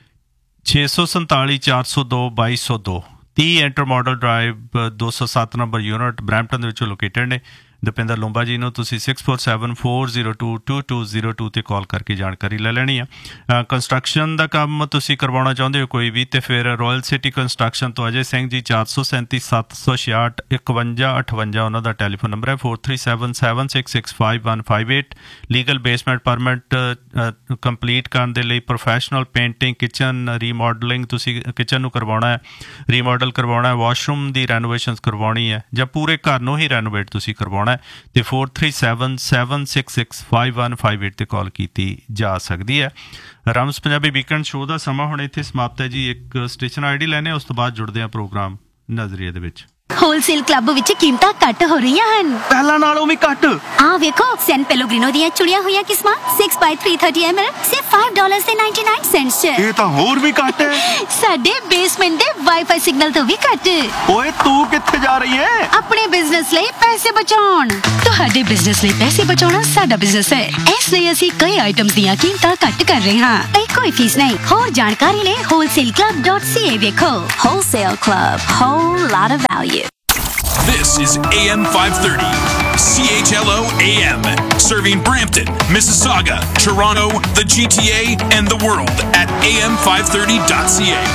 ਛੇ ਸੌ ਸੰਤਾਲੀ ਚਾਰ ਸੌ ਦੋ ਬਾਈ ਸੌ ਦੋ ਤੀਹ ਐਂਟਰ ਮਾਡਲ ਡਰਾਈਵ ਦੋ ਸੌ ਸੱਤ ਨੰਬਰ ਯੂਨਿਟ ਬਰੈਂਪਟਨ ਦੇ ਵਿੱਚੋਂ ਲੋਕੇਟਡ ਨੇ। ਦਪਿੰਦਰ ਲੂੰਬਾ ਜੀ ਨੂੰ ਤੁਸੀਂ six four seven four zero two to two zero two 'ਤੇ ਕਾਲ ਕਰਕੇ ਜਾਣਕਾਰੀ ਲੈ ਲੈਣੀ ਆ। ਕੰਸਟਰਕਸ਼ਨ ਦਾ ਕੰਮ ਤੁਸੀਂ ਕਰਵਾਉਣਾ ਚਾਹੁੰਦੇ ਹੋ ਕੋਈ ਵੀ, ਅਤੇ ਫਿਰ ਰਾਇਲ ਸਿਟੀ ਕੰਸਟਰਕਸ਼ਨ ਤੋਂ ਅਜੇ ਸਿੰਘ ਜੀ ਚਾਰ ਸੌ ਸੈਂਤੀ ਸੱਤ ਸੌ ਛਿਆਹਠ ਇਕਵੰਜਾ ਅਠਵੰਜਾ ਉਹਨਾਂ ਦਾ ਟੈਲੀਫੋਨ ਨੰਬਰ ਹੈ। Four three seven seven six six five one five eight legal basement permit complete ਕਰਨ ਦੇ ਲਈ ਪ੍ਰੋਫੈਸ਼ਨਲ ਪੇਂਟਿੰਗ, ਕਿਚਨ ਰੀਮੋਡਲਿੰਗ, ਤੁਸੀਂ ਕਿਚਨ ਨੂੰ ਕਰਵਾਉਣਾ ਹੈ, ਰੀਮੋਡਲ ਕਰਵਾਉਣਾ ਹੈ, ਵਾਸ਼ਰੂਮ ਦੀ ਰੈਨੋਵੇਸ਼ਨ ਕਰਵਾਉਣੀ ਹੈ, ਜਾਂ ਪੂਰੇ ਘਰ ਨੂੰ ਹੀ ਰੈਨੋਵੇਟ ਤੁਸੀਂ ਕਰਵਾਉਣਾ ਤੇ four three seven seven six six five one five eight 'ਤੇ ਕਾਲ ਕੀਤੀ ਜਾ ਸਕਦੀ ਹੈ। ਰਮਸ ਪੰਜਾਬੀ ਵੀਕਐਂਡ ਸ਼ੋਅ ਦਾ ਸਮਾਂ ਹੁਣ ਇੱਥੇ ਸਮਾਪਤ ਹੈ ਜੀ। ਇੱਕ ਸਟੇਸ਼ਨ ਆਈ ਡੀ ਲੈਣੇ, ਉਸ ਤੋਂ ਬਾਅਦ ਜੁੜਦੇ ਹਾਂ ਪ੍ਰੋਗਰਾਮ ਨਜ਼ਰੀਏ ਦੇ ਵਿੱਚ। ਹੋਲਸੇਲ ਕਲੱਬ ਵਿੱਚ ਕੀਮਤਾਂ ਘੱਟ ਹੋ ਰਹੀਆਂ ਹਨ, ਪਹਿਲਾਂ ਨਾਲੋਂ ਵੀ ਘੱਟ। ਆਹ ਵੇਖੋ, ਸੈਨ ਪੈਲੋਗ੍ਰਿਨੋ ਦੀਆਂ ਚੁੜੀਆਂ ਹੋਈਆਂ ਕਿਸਮਾਂ ਸਿਕਸ ਬਾਈ ਥਰੀ ਥਰਟੀ ਐਮ ਐਲ ਸਿਰਫ ਫਾਈਵ ਡਾਲਰਸ ਤੇ ਨਾਈਨਟੀ ਨਾਈਨ ਸੈਂਟਸ 'ਚ। ਇਹ ਤਾਂ ਹੋਰ ਵੀ ਘੱਟ ਹੈ। ਸਾਡੇ ਬੇਸਮੈਂਟ ਦੇ ਵਾਈਫਾਈ ਸਿਗਨਲ ਤੋਂ ਵੀ ਘੱਟ। ਓਏ ਤੂੰ ਕਿੱਥੇ ਜਾ ਰਹੀ ਹੈ? ਆਪਣੇ ਬਿਜ਼ਨਸ ਲਈ ਪੈਸੇ ਬਚਾਉਣ। ਤੁਹਾਡੇ ਬਿਜ਼ਨਸ ਲਈ ਪੈਸੇ ਬਚਾਉਣਾ ਸਾਡਾ ਬਿਜ਼ਨਸ ਹੈ, ਇਸ ਲਈ ਅਸੀਂ ਕਈ ਆਈਟਮਸ ਦੀਆਂ ਕੀਮਤਾਂ ਘੱਟ ਕਰ ਰਹੇ ਹਾਂ ਤੇ ਕੋਈ ਫੀਸ ਨਹੀਂ। ਹੋਰ ਜਾਣਕਾਰੀ ਲਈ ਹੋਲਸੇਲ ਕਲੱਬ ਡਾਟ ਸੀ ਏ ਵੇਖੋ। Wholesale club, whole lot of value. This is A M five thirty, C H L O A M, serving Brampton, Mississauga, Toronto, the G T A, and the world at A M five thirty dot C A.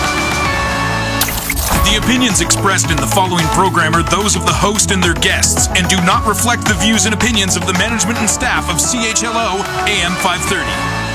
The opinions expressed in the following program are those of the host and their guests and do not reflect the views and opinions of the management and staff of C H L O A M five thirty.